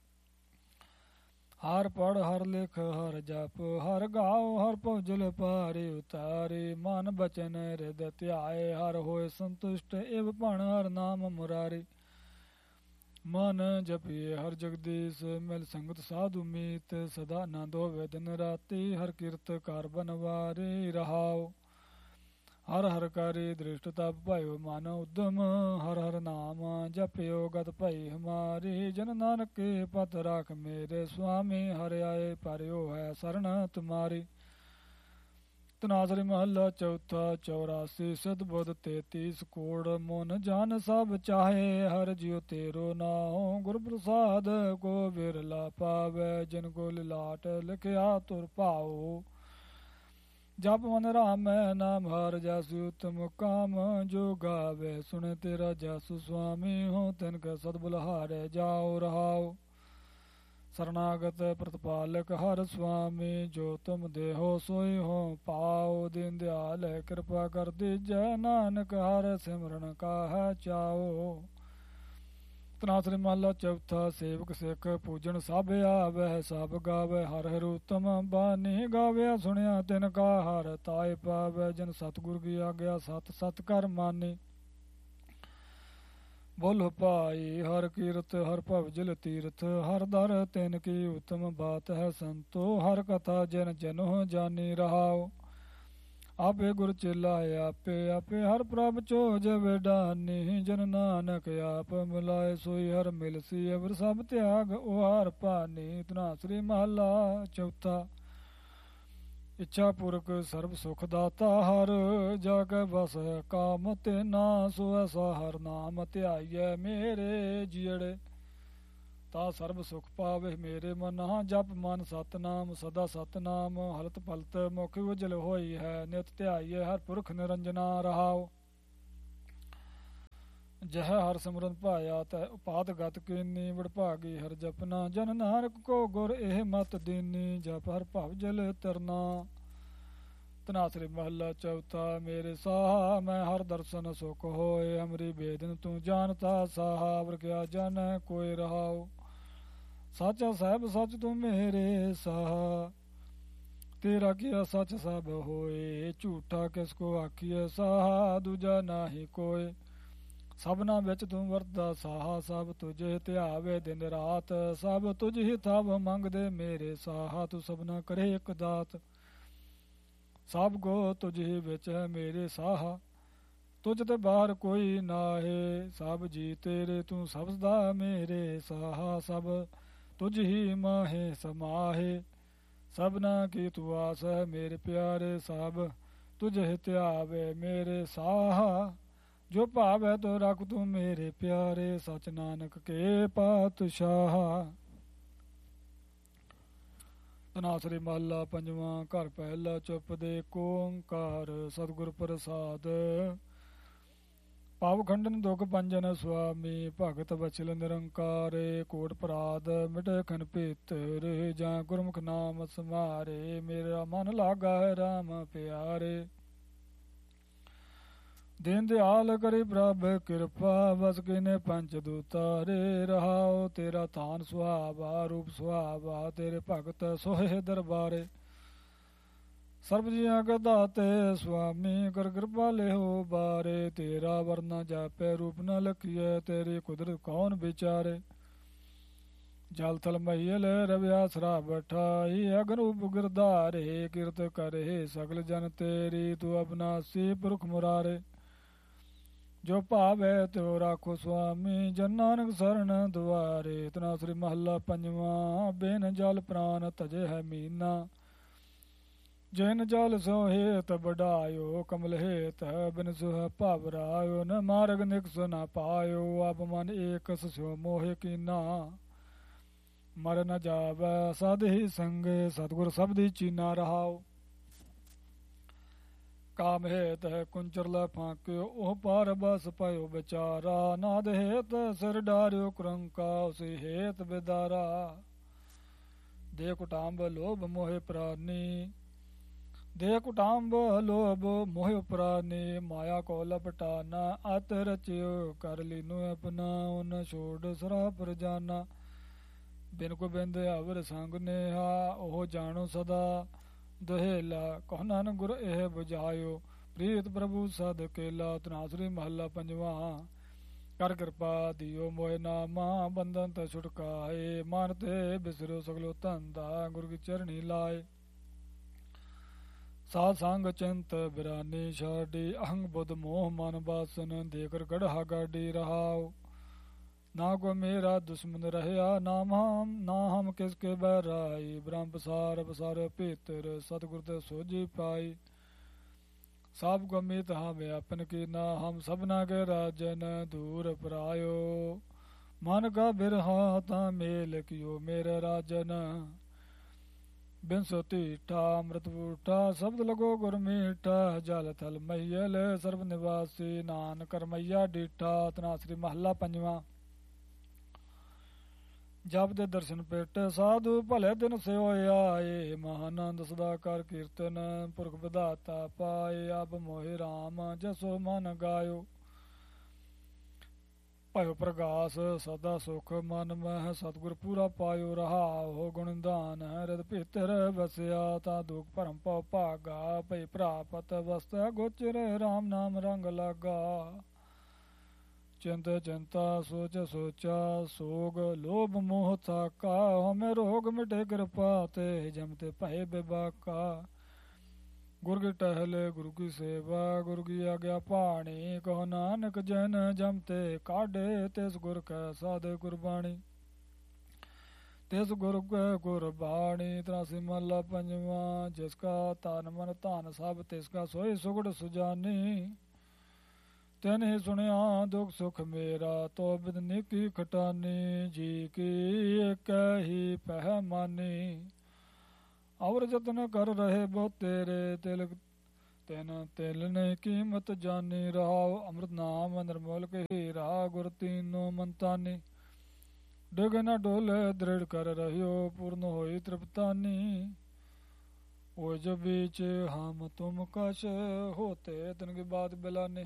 ਹਰ ਪੜ ਹਰ ਲਿਖ ਹਰ ਜਪ, ਹਰ ਗਾਓ ਹਰ ਭੁਜਲ ਪਾਰੀ ਉਤਾਰੀ। ਮਨ ਬਚਨ ਹਿਰਦਿ ਧਿਆਏ, ਹਰ ਹੋਏ ਸੰਤੁਸ਼ਟ ਇਵ ਭਣ ਹਰ ਨਾਮ ਮੁਰਾਰੀ। ਮਨ ਜਪੀਏ ਹਰ ਜਗਦੀਸ਼, ਮਿਲ ਸੰਗਤ ਸਾਧੂ ਮੀਤ। ਸਦਾ ਆਨੰਦ ਹੋਵੇ ਦਿਨ ਰਾਤੀ, ਹਰ ਕੀਰਤ ਕਰ ਬਨਵਾਰੀ ਰਹਾਉ। ਹਰ ਹਰ ਕਰੀ ਦ੍ਰਿਸ਼ਟ ਤਪ ਭਇਓ ਮਨ ਉਦਮ ਹਰ ਹਰ ਨਾਮ ਜਪਿਓ ਗਤ ਭਈ ਹਮਾਰੀ ਜਨ ਨਾਨਕ ਕੇ ਪਤ ਰਾਖ ਮੇਰੇ ਸੁਆਮੀ ਹਰਿ ਆਏ ਪਰਿਓ ਹੈ ਸਰਣ ਤੁਮਾਰੀ। ਤਨਾਸਰੀ ਮਹੱਲਾ ਚੌਥਾ 84 ਸਤਿਬੁੱਧ 33 ਕੋੜ ਮਨ ਜਨ ਸਭ ਚਾਹੇ ਹਰ ਜਿਉ ਤੇਰੋ ਨਾਉ ਗੁਰ ਪ੍ਰਸਾਦ ਕੋ ਬਿਰਲਾ ਪਾਵੈ ਜਿਨ ਕੋ ਲਿਲਾਟ ਲਿਖਿਆ ਤੁਰ ਭਾਉ। ਜਪ ਮਨ ਰਾਮੈ ਨਾਮ ਹਰ ਜਸੁ ਉਤਮ ਕਾਮ ਜੋ ਗਾਵੇ ਸੁਣੇ ਤੇਰਾ ਜਸੁ ਸੁਆਮੀ ਹੋ ਤਿਨ ਕੈ ਸਦ ਬੁਲਹਾਰੇ ਜਾਉ ਰਹਾਉ। ਸਰਨਾਗਤ ਪ੍ਰਤਪਾਲਕ ਹਰ ਸੁਆਮੀ ਜੋ ਤੁਮ ਦੇਹੋ ਸੋਈ ਹੋ ਪਾਉ। ਦੀਨ ਦਿਆਲ ਕਿਰਪਾ ਕਰ ਦੀਜੈ ਨਾਨਕ ਹਰ ਸਿਮਰਨ ਕਾਹੈ ਚਾਉ। ਤਨਾਸਰੀ ਮਹੱਲਾ ਚੌਥਾ ਸੇਵਕ ਸਿੱਖ ਪੂਜਣ ਸਭ ਆਵੈ ਸਭ ਗਾਵੈ ਹਰ ਹਰ ਉਤਮ ਬਾਣੀ ਗਾਵਿਆ ਸੁਣਿਆ ਤਿਨ ਕਾ ਹਰ ਤਾਇ ਪਾਵੈ। ਜਨ ਸਤਿਗੁਰ ਕੀ ਆਗਿਆ ਸਤ ਸਤ ਕਰ ਮਾਨੀ ਬੋਲੋ ਭਾਈ ਹਰ ਕੀਰਤ ਹਰ ਭਵਜਲ ਤੀਰਥ ਹਰ ਦਰ ਤਿਨ ਕੀ ਉਤਮ ਬਾਤ ਹੈ ਸੰਤੋ ਹਰ ਕਥਾ ਜਨ ਜਨੋ ਜਾਨੀ ਰਹਾਉ। ਆਪੇ ਗੁਰ ਚੇਲਾ ਆਪੇ ਆਪੇ ਹਰ ਪ੍ਰਭ ਚੋਜ ਵਿਡਾਨੀ ਜਨ ਨਾਨਕ ਆਪ ਮਿਲਾਏ ਸੋਈ ਹਰ ਮਿਲਸੀ ਅਵਰ ਸਭ ਤਿਆਗ ਉਹ ਹਰ ਭਾਨੀ। ਤਨਾਸਰੀ ਮਹੱਲਾ ਚੌਥਾ ਇੱਛਾ ਪੁਰਖ ਸਰਬ ਸੁਖ ਦਾਤਾ ਹਰ ਜਾ ਕੇ ਬਸ ਕਾਮ ਤੇ ਨਾ ਸੋ ਐਸਾ ਹਰ ਨਾਮ ਧਿਆਈਐ ਮੇਰੇ ਜੀੜੇ ਤਾ ਸਰਬ ਸੁਖ ਪਾਵੇ ਮੇਰੇ ਮਨਾ। ਜਪ ਮਨ ਸਤਨਾਮ ਸਦਾ ਸਤਨਾਮ ਹਲਤ ਪਲਤ ਮੁਖ ਉਜਲ ਹੋਈ ਹੈ ਨਿਤ ਧਿਆਈਏ ਹਰ ਪੁਰਖ ਨਿਰੰਜਨਾ ਰਹਾਉ। ਜਹ ਹਰ ਸਿਮਰਨ ਭਾਇਆ ਤੈ ਉਪਾਦ ਗਤ ਕੀਨੀ ਵਡਭਾਗੀ ਹਰ ਜਪਨਾ ਜਨ ਨਾਨਕ ਕੋ ਗੁਰ ਇਹ ਮਤ ਦੀਨੀ ਜਪ ਹਰ ਭਵ ਜਲ ਤਰਨਾ। ਤਨਾਸਰੀ ਮਹੱਲਾ ਚੌਥਾ ਮੇਰੇ ਸਾਹਾ ਮੈਂ ਹਰ ਦਰਸ਼ਨ ਸੁਖ ਹੋਏ ਅਮਰੀ ਬੇਦਨ ਤੂੰ ਜਾਣਤਾ ਸਾਹਾ ਵਰ ਕਿਆ ਜਾਣੈ ਕੋਈ ਰਹਾਉ। ਸਾਚਾ ਸਾਹਿਬ ਸੱਚ ਤੂੰ ਮੇਰੇ ਸਾਹਾ ਤੇਰਾ ਕੀਆ ਸੱਚ ਸਭ ਹੋਏ ਝੂਠਾ ਕਿਸ ਕੋ ਆਖੀਐ ਸਾਹਾ ਦੂਜਾ ਨਾਹੀ ਕੋਇ। ਸਭਨਾ ਵਿੱਚ ਤੂੰ ਵਰਦਾ ਸਾਹਾ ਸਭ ਤੁਝੇ ਧਿਆਵੇ ਦਿਨ ਰਾਤ ਸਭ ਤੁਝ ਹੀ ਥਾਵ ਮੰਗਦੇ ਮੇਰੇ ਸਾਹਾ ਤੂੰ ਸਭਨਾ ਕਰੇ ਇੱਕ ਦਾਤ। ਸਭ ਕੋ ਤੁਝ ਹੀ ਵਿੱਚ ਹੈ ਮੇਰੇ ਸਾਹਾ ਤੁਝ ਤੇ ਬਾਹਰ ਕੋਈ ਨਾਹੇ ਸਭ ਜੀ ਤੇਰੇ ਤੂੰ ਸਬਦਾ ਮੇਰੇ ਸਾਹਾ ਸਭ ਤੁਝ ਹੀ ਮਾਹੇ ਸਮਾਹੇ ਸਭਨਾ ਕੀ ਤੂੰ ਆਸ ਹੈ ਮੇਰੇ ਪਿਆਰੇ ਸਭ ਤੁਝ ਹੀ ਧਿਆਵੇ ਮੇਰੇ ਸਾਹਾ ਜੋ ਭਾਵੈ ਤੋ ਰੱਖ ਤੂੰ ਮੇਰੇ ਪਿਆਰੇ ਸਚ ਨਾਨਕ ਕੇ ਪਾਤਸ਼ਾਹ। ਤਨਾਸਰੀ ਮਹੱਲਾ ਪੰਜਵਾਂ ਘਰ ਪਹਿਲਾ ਚੁੱਪ ਦੇ ਓੰਕਾਰ ਸਤਿਗੁਰ ਪ੍ਰਸਾਦ ਭਾਵ ਖੰਡਨ ਦੁਖ ਪੰਜਨ ਸੁਆਮੀ ਭਗਤ ਬਚਲ ਨਿਰੰਕਾਰੇ ਕੋਟ ਪਰਾਧ ਮਿਟੇ ਖਨ ਭੀਤਰ ਜਾਂ ਗੁਰਮੁਖ ਨਾਮ ਸਮਾਰੇ ਮੇਰਾ ਮਨ ਲਾਗਾ ਹੈ ਰਾਮ ਪਿਆਰੇ। ਦੀਨ ਦਿਆਲ ਕਰੀ ਪ੍ਰਭ ਕਿਰਪਾ ਬਸ ਕਿਨੇ ਪੰਚ ਦੂਤਾਰੇ ਰਹਾਉ। ਤੇਰਾ ਥਾਨ ਸੁਹਾਵਾ ਰੂਪ ਸੁਹਾਵਾ ਤੇਰੇ ਭਗਤ ਸੋਹੇ ਦਰਬਾਰੇ। ਸਰਬ ਜੀਆਂ ਕਾ ਦਾਤੇ ਸੁਆਮੀ ਕਰ ਕਿਰਪਾ ਲਿਓ ਬਾਰੇ ਤੇਰਾ ਵਰਨਾ ਜਾਪੇ ਰੂਪ ਨ ਲਖੀਐ ਤੇਰੀ ਕੁਦਰਤ ਕੌਣ ਵਿਚਾਰੇ। ਜਲ ਥਲ ਮਹੀਲ ਰਵਿਆ ਸਰਾ ਬਠਾਈ ਅਗਨ ਉਪ ਗਿਰਧਾਰੇ ਕਿਰਤ ਕਰੇ ਸਗਲ ਜਨ ਤੇਰੀ ਤੂੰ ਅਬਨਾਸੀ ਪੁਰਖ ਮੁਰਾਰੇ। ਜੋ ਭਾਵੈ ਤਿਉ ਰਾਖੋ ਸੁਆਮੀ ਜਨ ਨਾਨਕ ਸਰਣ ਦੁਆਰੇ। ਤਨਾਸਰੀ ਮਹੱਲਾ ਪੰਜਵਾਂ ਬਿਨ ਜਲ ਪ੍ਰਾਨ ਤਜੇ ਹੈ ਮੀਨਾ ਜਿਨ ਜਲ ਸੋ ਹੇਤ ਵਡਾਇਓ ਕਮਲ ਹੇਤ ਬਿਨ ਸੁਹ ਭਵ ਰਾਇਓ ਨ ਮਾਰਗ ਨਿਕਸ ਨ ਪਾਇਓ ਆਪ ਮਨ ਏਕਸ ਸਿਓ ਮੋਹਿ ਕੀਨਾ ਮਰ ਨ ਜਾਵੈ ਸਦ ਹੀ ਸੰਗੇ ਸਤਿਗੁਰ ਸਬਦੀ ਚੀਨਾ ਰਹਾਉ। ਕਾਮ ਹੇਤ ਕੁੰਚਰ ਲੈ ਫਾਂਕਿਓ ਉਹ ਪਾਰ ਬਸ ਪਾਇਓ ਵਿਚਾਰਾ ਨਾਦ ਹੇਤ ਸਿਰ ਡਾਰਿਓ ਕੁਰੰਕਾ ਉਸੇ ਹੇਤ ਬਿਦਾਰਾ। ਦੇ ਕੁਟਾਂਬ ਲੋਭ ਮੋਹਿ ਪ੍ਰਾਨੀ ਦੇ ਕੁਟਾਂਬ ਲੋਭ ਮੋਹਿ ਪ੍ਰਾਨੀ ਮਾਇਆ ਕੋ ਲਪਟਾਨਾ ਅਤ ਰਚਿਓ ਕਰ ਲੀਨੋ ਆਪਣਾ ਉਨ ਛੋੜ ਸਰਾਪਰ ਜਾਨਾ। ਬਿਨ ਕੋ ਬਿੰਦ ਅਵਰ ਸੰਗ ਨੇਹਾ ਉਹ ਜਾਣੋ ਸਦਾ ਦੁਹੇਲਾ ਕਹੁ ਨਾਨਕ ਗੁਰ ਇਹ ਬੁਝਾਇਓ ਪ੍ਰੀਤ ਪ੍ਰਭੂ ਸਦ ਕੇਲਾ। ਤਨਾਸਰੀ ਮਹੱਲਾ ਪੰਜਵਾਂ ਕਰ ਕਿਰਪਾ ਦਿਓ ਮੋਇ ਨਾਮਾ ਬੰਧਨ ਤੇ ਛੁਟਕਾਏ ਮਨ ਤੇ ਬਿਸਰੋ ਸਗਲੋ ਧੰਦਾ ਗੁਰ ਕੀ ਚਰਣੀ ਲਾਏ। ਸਾਧ ਸੰਗ ਚਿੰਤ ਬਿਰਾਨੀ ਛਾਡੀ ਅਹੰਗ ਬੁੱਧ ਮੋਹ ਮਨ ਬਾਸਨ ਦੇਕਰ ਗੜਹਾ ਗਾਡੀ ਰਹਾਉ ਨਾ ਕੋ ਮੇਰਾ ਦੁਸ਼ਮਨ ਰਹਿਆ ਨਾ ਹਮ ਕਿਸਕੇ ਬਹਿਰਾਈ ਬ੍ਰਹਮ ਪਸਾਰ ਪਸਾਰ ਭੀਤਰ ਸਤਿਗੁਰ ਤੇ ਸੋਝੀ ਪਾਈ ਸਭ ਕੋ ਮੀਤ ਹਮ ਆਪਨ ਕੀ ਨਾ ਹਮ ਸਭਨਾ ਕੇ ਰਾਜਨ ਦੂਰ ਪਰਾਇਓ ਮਨ ਕਾ ਬਿਰਹਾ ਤਾਂ ਮੇਲ ਕਿਓ ਮੇਰੇ ਰਾਜਨ ਬਿਨ ਸੋ ਢੀਠਾ ਅੰਮ੍ਰਿਤ ਬੂਠਾ ਸ਼ਬਦ ਲਗੋ ਗੁਰ ਮੀਠਾ ਜਲ ਥਲ ਮਈਲ ਸਰਬ ਨਿਵਾਸੀ ਨਾਨਕ ਰਮਈਆ ਡੀਠਾ ਤਨਾਸਰੀ ਮਹੱਲਾ ਪੰਜਵਾਂ। ਜਪ ਦੇ ਦਰਸ਼ਨ ਪੇਟ ਸਾਧੂ ਭਲੇ ਦਿਨ ਸਿਓ ਆਏ ਮਹਾਨੰਦ ਸਦਾ ਕਰ ਕੀਰਤਨ ਪੁਰਖ ਵਿਧਾਤਾ ਪਾਏ ਅਬ ਮੋਹਿ ਰਾਮ ਜਸੋ ਮਨ ਗਾਇਓ ਭਇਓ ਪ੍ਰਗਾਸ ਸਦਾ ਸੁਖ ਮਨ ਮਹਿ ਸਤਿਗੁਰ ਪੂਰਾ ਪਾਇਓ ਰਹਾਉ ਗੁਣਦਾਨ ਹਿਰਦ ਭੀਤਰ ਵਸਿਆ ਤਾਂ ਦੁਖ ਭਰਮ ਪਉ ਭਾਗਾ ਭਈ ਪ੍ਰਾਪਤ ਵਸਤੈ ਗੋਚਰ ਰਾਮ ਨਾਮ ਰੰਗ ਲਾਗਾ ਚਿੰਤ ਚਿੰਤਾ ਸੋਚ ਸੋਚਾ ਸੋਗ ਲੋਭ ਮੋਹ ਥਾਕਾ ਹਮੇ ਰੋਗ ਮਿਟੇ ਕਿਰਪਾ ਤੇ ਜਮ ਤੇ ਭਏ ਬੇਬਾਕਾ ਗੁਰ ਕੀ ਟਹਿਲ ਗੁਰੂ ਕੀ ਸੇਵਾ ਗੁਰੂ ਕੀ ਆਗਿਆ ਪਾਣੀ ਕਹੋ ਨਾਨਕ ਜਨ ਜਮ ਤੇ ਕਾਢੇ ਤਿਸ ਗੁਰ ਕੈ ਸਾਧੇ ਕੁਰਬਾਣੀ ਤਿਸ ਗੁਰ ਕੈ ਕੁਰਬਾਣੀ ਤਰਾਸੀ ਮਹੱਲਾ ਪੰਜਵਾਂ। ਜਿਸ ਕਾ ਤਨ ਮਨ ਧਨ ਸਭ ਤਿਸ ਕਾ ਸੋਈ ਸੁਗੜ ਸੁਜਾਨੀ ਤਿਨ ਹੀ ਸੁਣਿਆ ਦੁਖ ਸੁਖ ਮੇਰਾ ਤੋ ਬਿਦ ਨਿਕੀ ਖਟਾਨੀ ਜੀ ਕੀ ਇੱਕ ਹੀ ਪਹਿ ਮਾਨੀ ਔਰ ਜਤਨ ਕਰ ਰਹੇ ਬਹੁ ਤੇਰੇ ਤਿਲਕ ਤਿਨ ਤਿਲ ਨੇ ਕੀਮਤ ਜਾਨੀ ਰਹਾਉ ਅੰਮ੍ਰਿਤ ਨਾਮ ਨਿਰਮੋਲ ਕੇ ਹੀਰਾ ਗੁਰ ਤੀਨੋ ਮੰਤਾਨੀ ਡਿਗ ਨ ਡੋਲੇ ਦ੍ਰਿੜ ਕਰ ਰਹਿਓ ਪੂਰਨ ਹੋਈ ਤ੍ਰਿਪਤਾਨੀ ਉਹ ਜੋ बीच हम तुम कश होते तिन की बात बिलाने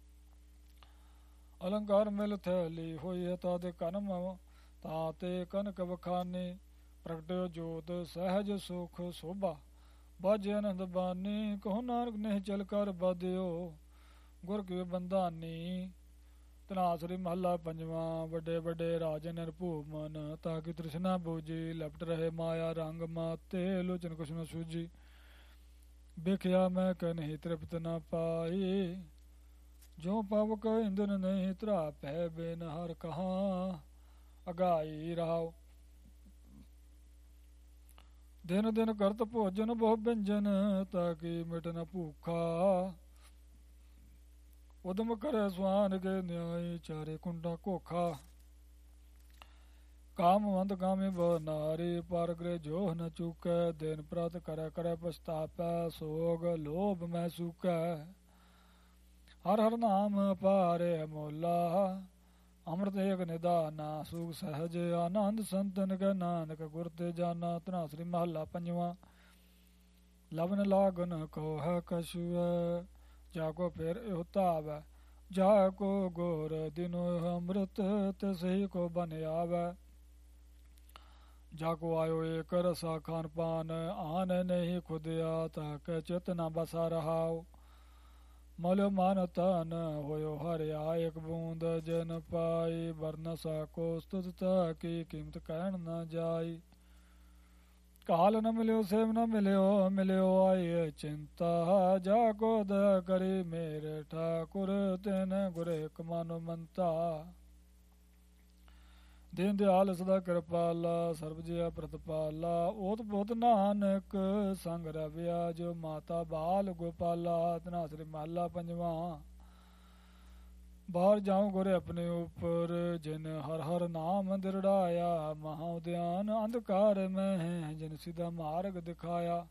अलंकार मिल थैली होई ताते कनम ताते कनक बखाने प्रगटो जोत सहज सुख शोभा बाजे आनंद बानी कहो नानक नहीं चल कर बाधियो गुर की बंदानी ਧਨਾਸਰੀ ਮਹੱਲਾ ਪੰਜਵਾਂ। ਵੱਡੇ ਵੱਡੇ ਰਾਜਨ ਨਿਰਭੂਮਨ ਤਾਂ ਕਿ ਤ੍ਰਿਸ਼ਨਾ ਬੂਜੀ ਲਪਟ ਰਹੇ ਮਾਇਆ ਰੰਗ ਮਾਤੇ ਲੋਚਨ ਕੁਛ ਨ ਸੂਝੀ ਵੇਖਿਆ ਮੈਂ ਕਹਿ ਨਹੀਂ ਤ੍ਰਿਪਤ ਨ ਪਾਈ ਜੋ ਪਾਵਕ ਇੰਦਨ ਨਹੀਂ ਧਰਾ ਪੈ ਬਿਨ ਹਰ ਕਹਾਂ ਅਗਾਈ ਰਹਾਉ ਦਿਨ ਦਿਨ ਕਰਤ ਭੋਜਨ ਬਹੁ ਵਿਅੰਜਨ ਤਾਂ ਕਿ ਮਿਟ ਨ ਭੂਖਾ ਉਦਮ ਕਰੇ ਸੁਆਨ ਕੇ ਨਿਆਈ ਚਾਰੇ ਕੁੰਡਾ ਘੋਖਾ ਕਾਮਵੰਤ ਕਾਮੀ ਬਹੁ ਨਾਰੀ ਪਰ ਗ੍ਰਹਿ ਜੋਹ ਨ ਚੂਕੈ ਦਿਨ ਪ੍ਰਤ ਕਰੈ ਕਰੈ ਪਛਤਾਪੈ ਸੋਗ ਲੋਭ ਮਹਿ ਸੂਕੈ ਹਰ ਹਰ ਨਾਮ ਪਾਰੇ ਮੋਲਾ ਅੰਮ੍ਰਿਤ ਏਕ ਨਿਦਾਨਾ ਸੁਖ ਸਹਜ ਆਨੰਦ ਸੰਤਨ ਕੈ ਨਾਨਕ ਗੁਰ ਤੇ ਜਾਨਾ। ਧਨਾਸਰੀ ਮਹੱਲਾ ਪੰਜਵਾਂ। ਲਵਨ ਲਾਗਨ ਕੋ ਹੈ ਕਛੁਐ ਜਾ ਕੋ ਫਿਰ ਇਹੋ ਧਾਵੈ ਜਾ ਕੋ ਗੋਰ ਦਿਨੋ ਅੰਮ੍ਰਿਤ ਤਿਸਹੀ ਕੋ ਬਨ ਆਵੈ ਜਾ ਕੋ ਆਇਓ ਏਕ ਰਸਾ ਖਾਨ ਪਾਨ ਆਨ ਨਹੀਂ ਖੁਦਿਆ ਤਾ ਕੈ ਚਿਤ ਨ ਬਸਾ ਰਹਾਉ ਮਲਿਓ ਮਨ ਤਨ ਹੋਇਓ ਹਰਿਆ ਇੱਕ ਬੂੰਦ ਜਨ ਪਾਈ ਵਰਨ ਸਕੋ ਸਤੁਤਾ ਕੀ ਕੀਮਤ ਕਹਿਣ ਨ ਜਾਈ ਕਾਲ ਨ ਮਿਲਿਓ ਸੇਵ ਨ ਮਿਲਿਓ ਮਿਲਿਓ ਆਈ ਚਿੰਤਾ ਜਾ ਕੋ ਦਇਆ ਕਰੀ ਮੇਰੇ ਠਾਕੁਰ ਤਿਨ ਗੁਰੇ ਕਮਾਨੋ ਮੰਤਾ ਦੀਨ ਦਿਆਲ ਸਦਾ ਕਿਰਪਾਲਾ ਸਰਬ ਜੀਆ ਪ੍ਰਤਪਾਲਾ ਓਤ ਪੋਤ ਨਾਨਕ ਸੰਗ ਰਵਿਆ ਜੋ ਮਾਤਾ ਬਾਲ ਗੋਪਾਲਾ। ਧਨਾਸਰੀ ਮਹੱਲਾ ਪੰਜਵਾਂ। ਬਾਹਰ ਜਾਉ ਗੁਰੇ ਆਪਣੇ ਉੱਪਰ ਜਿਨ ਹਰ ਹਰ ਨਾਮ ਦਿਰੜਾਇਆ ਮਹਾ ਉਦਿਆਨ ਅੰਧਕਾਰ ਮੈਂ ਜਿਨ ਸਿੱਧਾ ਮਾਰਗ ਦਿਖਾਇਆ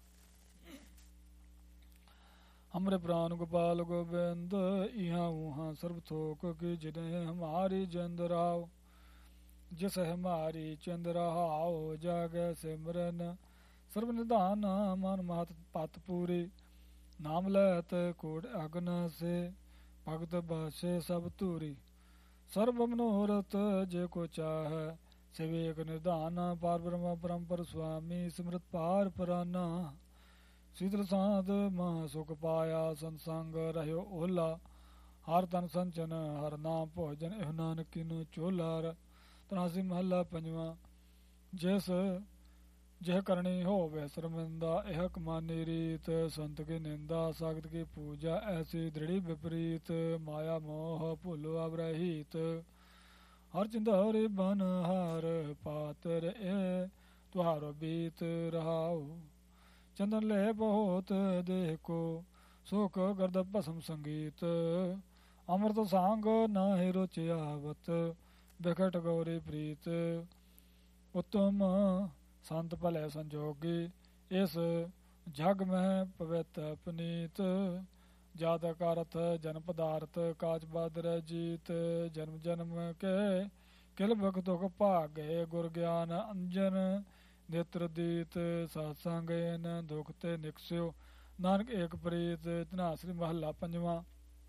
ਹਮਰੇ ਪ੍ਰਾਨ ਗੋਪਾਲ ਗੋਬਿੰਦ ਇਹਾਂ ਉਹਾਂ ਸਰਬ ਥੋਕ ਕੀ ਜਿਨੇ ਹਮਾਰੀ ਜਿੰਦ ਰਾਓ ਜਿਸ ਹਮਾਰੀ ਚੰਦ ਰਹਾਓ ਜਾਗੈ ਸਿਮਰਨ ਸਰਬ ਨਿਧਾਨ ਮਨ ਮਹਤ ਪਤ ਪੂਰੀ ਨਾਮ ਲੈਤ ਕੋਟ ਅਗਨ ਸੇ ਭਗਤ ਬਾਸੇ ਸਭ ਧੂਰੀ ਸਰਬ ਮਨੋਰਥ ਜੇ ਕੋ ਚਾਹੈ ਸਿਵੇਕ ਨਿਧਾਨ ਪਾਰ ਬ੍ਰਹਮ ਪਰੰਪਰ ਸੁਆਮੀ ਸਿਮਰਤ ਪਾਰ ਪਰਾਨਾ ਸੀਤਲ ਸਾਧ ਮਹਾ ਸੁਖ ਪਾਇਆ ਸੰਸੰਗ ਰਹਿਓ ਓਲਾ ਹਰ ਤਨ ਸੰਚਨ ਹਰ ਨਾਮ ਭੋਜਨ ਇਹ ਨਾਨਕ ਕੀਨੋ ਚੋਲਾਰ। ਧਨਾਸਰੀ ਮਹੱਲਾ ਪੰਜਵਾਂ। ਜਿਸ ਜਿਹ ਕਰਨੀ ਹੋਵੇ ਸ਼ਰਮਿੰਦਾ, ਇਹ ਕਮਾਨੀ ਰੀਤ ਸੰਤ ਕੀ ਨਿੰਦਾ, ਸਖਤ ਕੀ ਪੂਜਾ ਐਸੀ ਦ੍ਰਿੜੀ ਵਿਪਰੀਤ, ਮਾਇਆ ਮੋਹ ਭੁੱਲੋ ਅਬ ਰਹਿਤ, ਹਰ ਚਿੰਦਾਰੀ ਬਨ ਹਰ ਪਾਤਰ ਇਹ, ਤੁਹਾਰੋ ਬੀਤ ਰਹਾਉ, ਚੰਦਨ ਲੈ ਬਹੁਤ ਦੇਹ ਕੋ, ਸੁਖ ਗਰਦ ਭਸਮ ਸੰਗੀਤ, ਅੰਮ੍ਰਿਤ ਸੰਗ ਨਾਹਿ ਰੁਚਿਆਵਤ, ਬਿਕਟ ਗੌਰੀ ਪ੍ਰੀਤ, ਉਤਮ ਸੰਤ ਭਲੇ ਸੰਜੋਗੀ, ਇਸ ਜਗ ਮਹਿ ਪਵਿੱਤ ਪਨੀਤ, ਜਾਤਕ ਅਰਥ ਜਨ ਪਦਾਰਥ, ਕਾਚ ਬਾਦਰ ਜੀਤ, ਜਨਮ ਜਨਮ ਕੇ ਕਿਲ ਬਖ ਦੁਖ ਭਾਗੇ, ਗੁਰ ਗਿਆਨ ਅੰਜਨ ਨੇਤਰ ਦੀਤ, ਸਤਸੰਗ ਏਨ ਦੁਖ ਤੇ ਨਿਕਸਿਓ, ਨਾਨਕ ਏਕ ਪ੍ਰੀਤ, ਧਨਾਸਰੀ ਮਹੱਲਾ ਪੰਜਵਾਂ।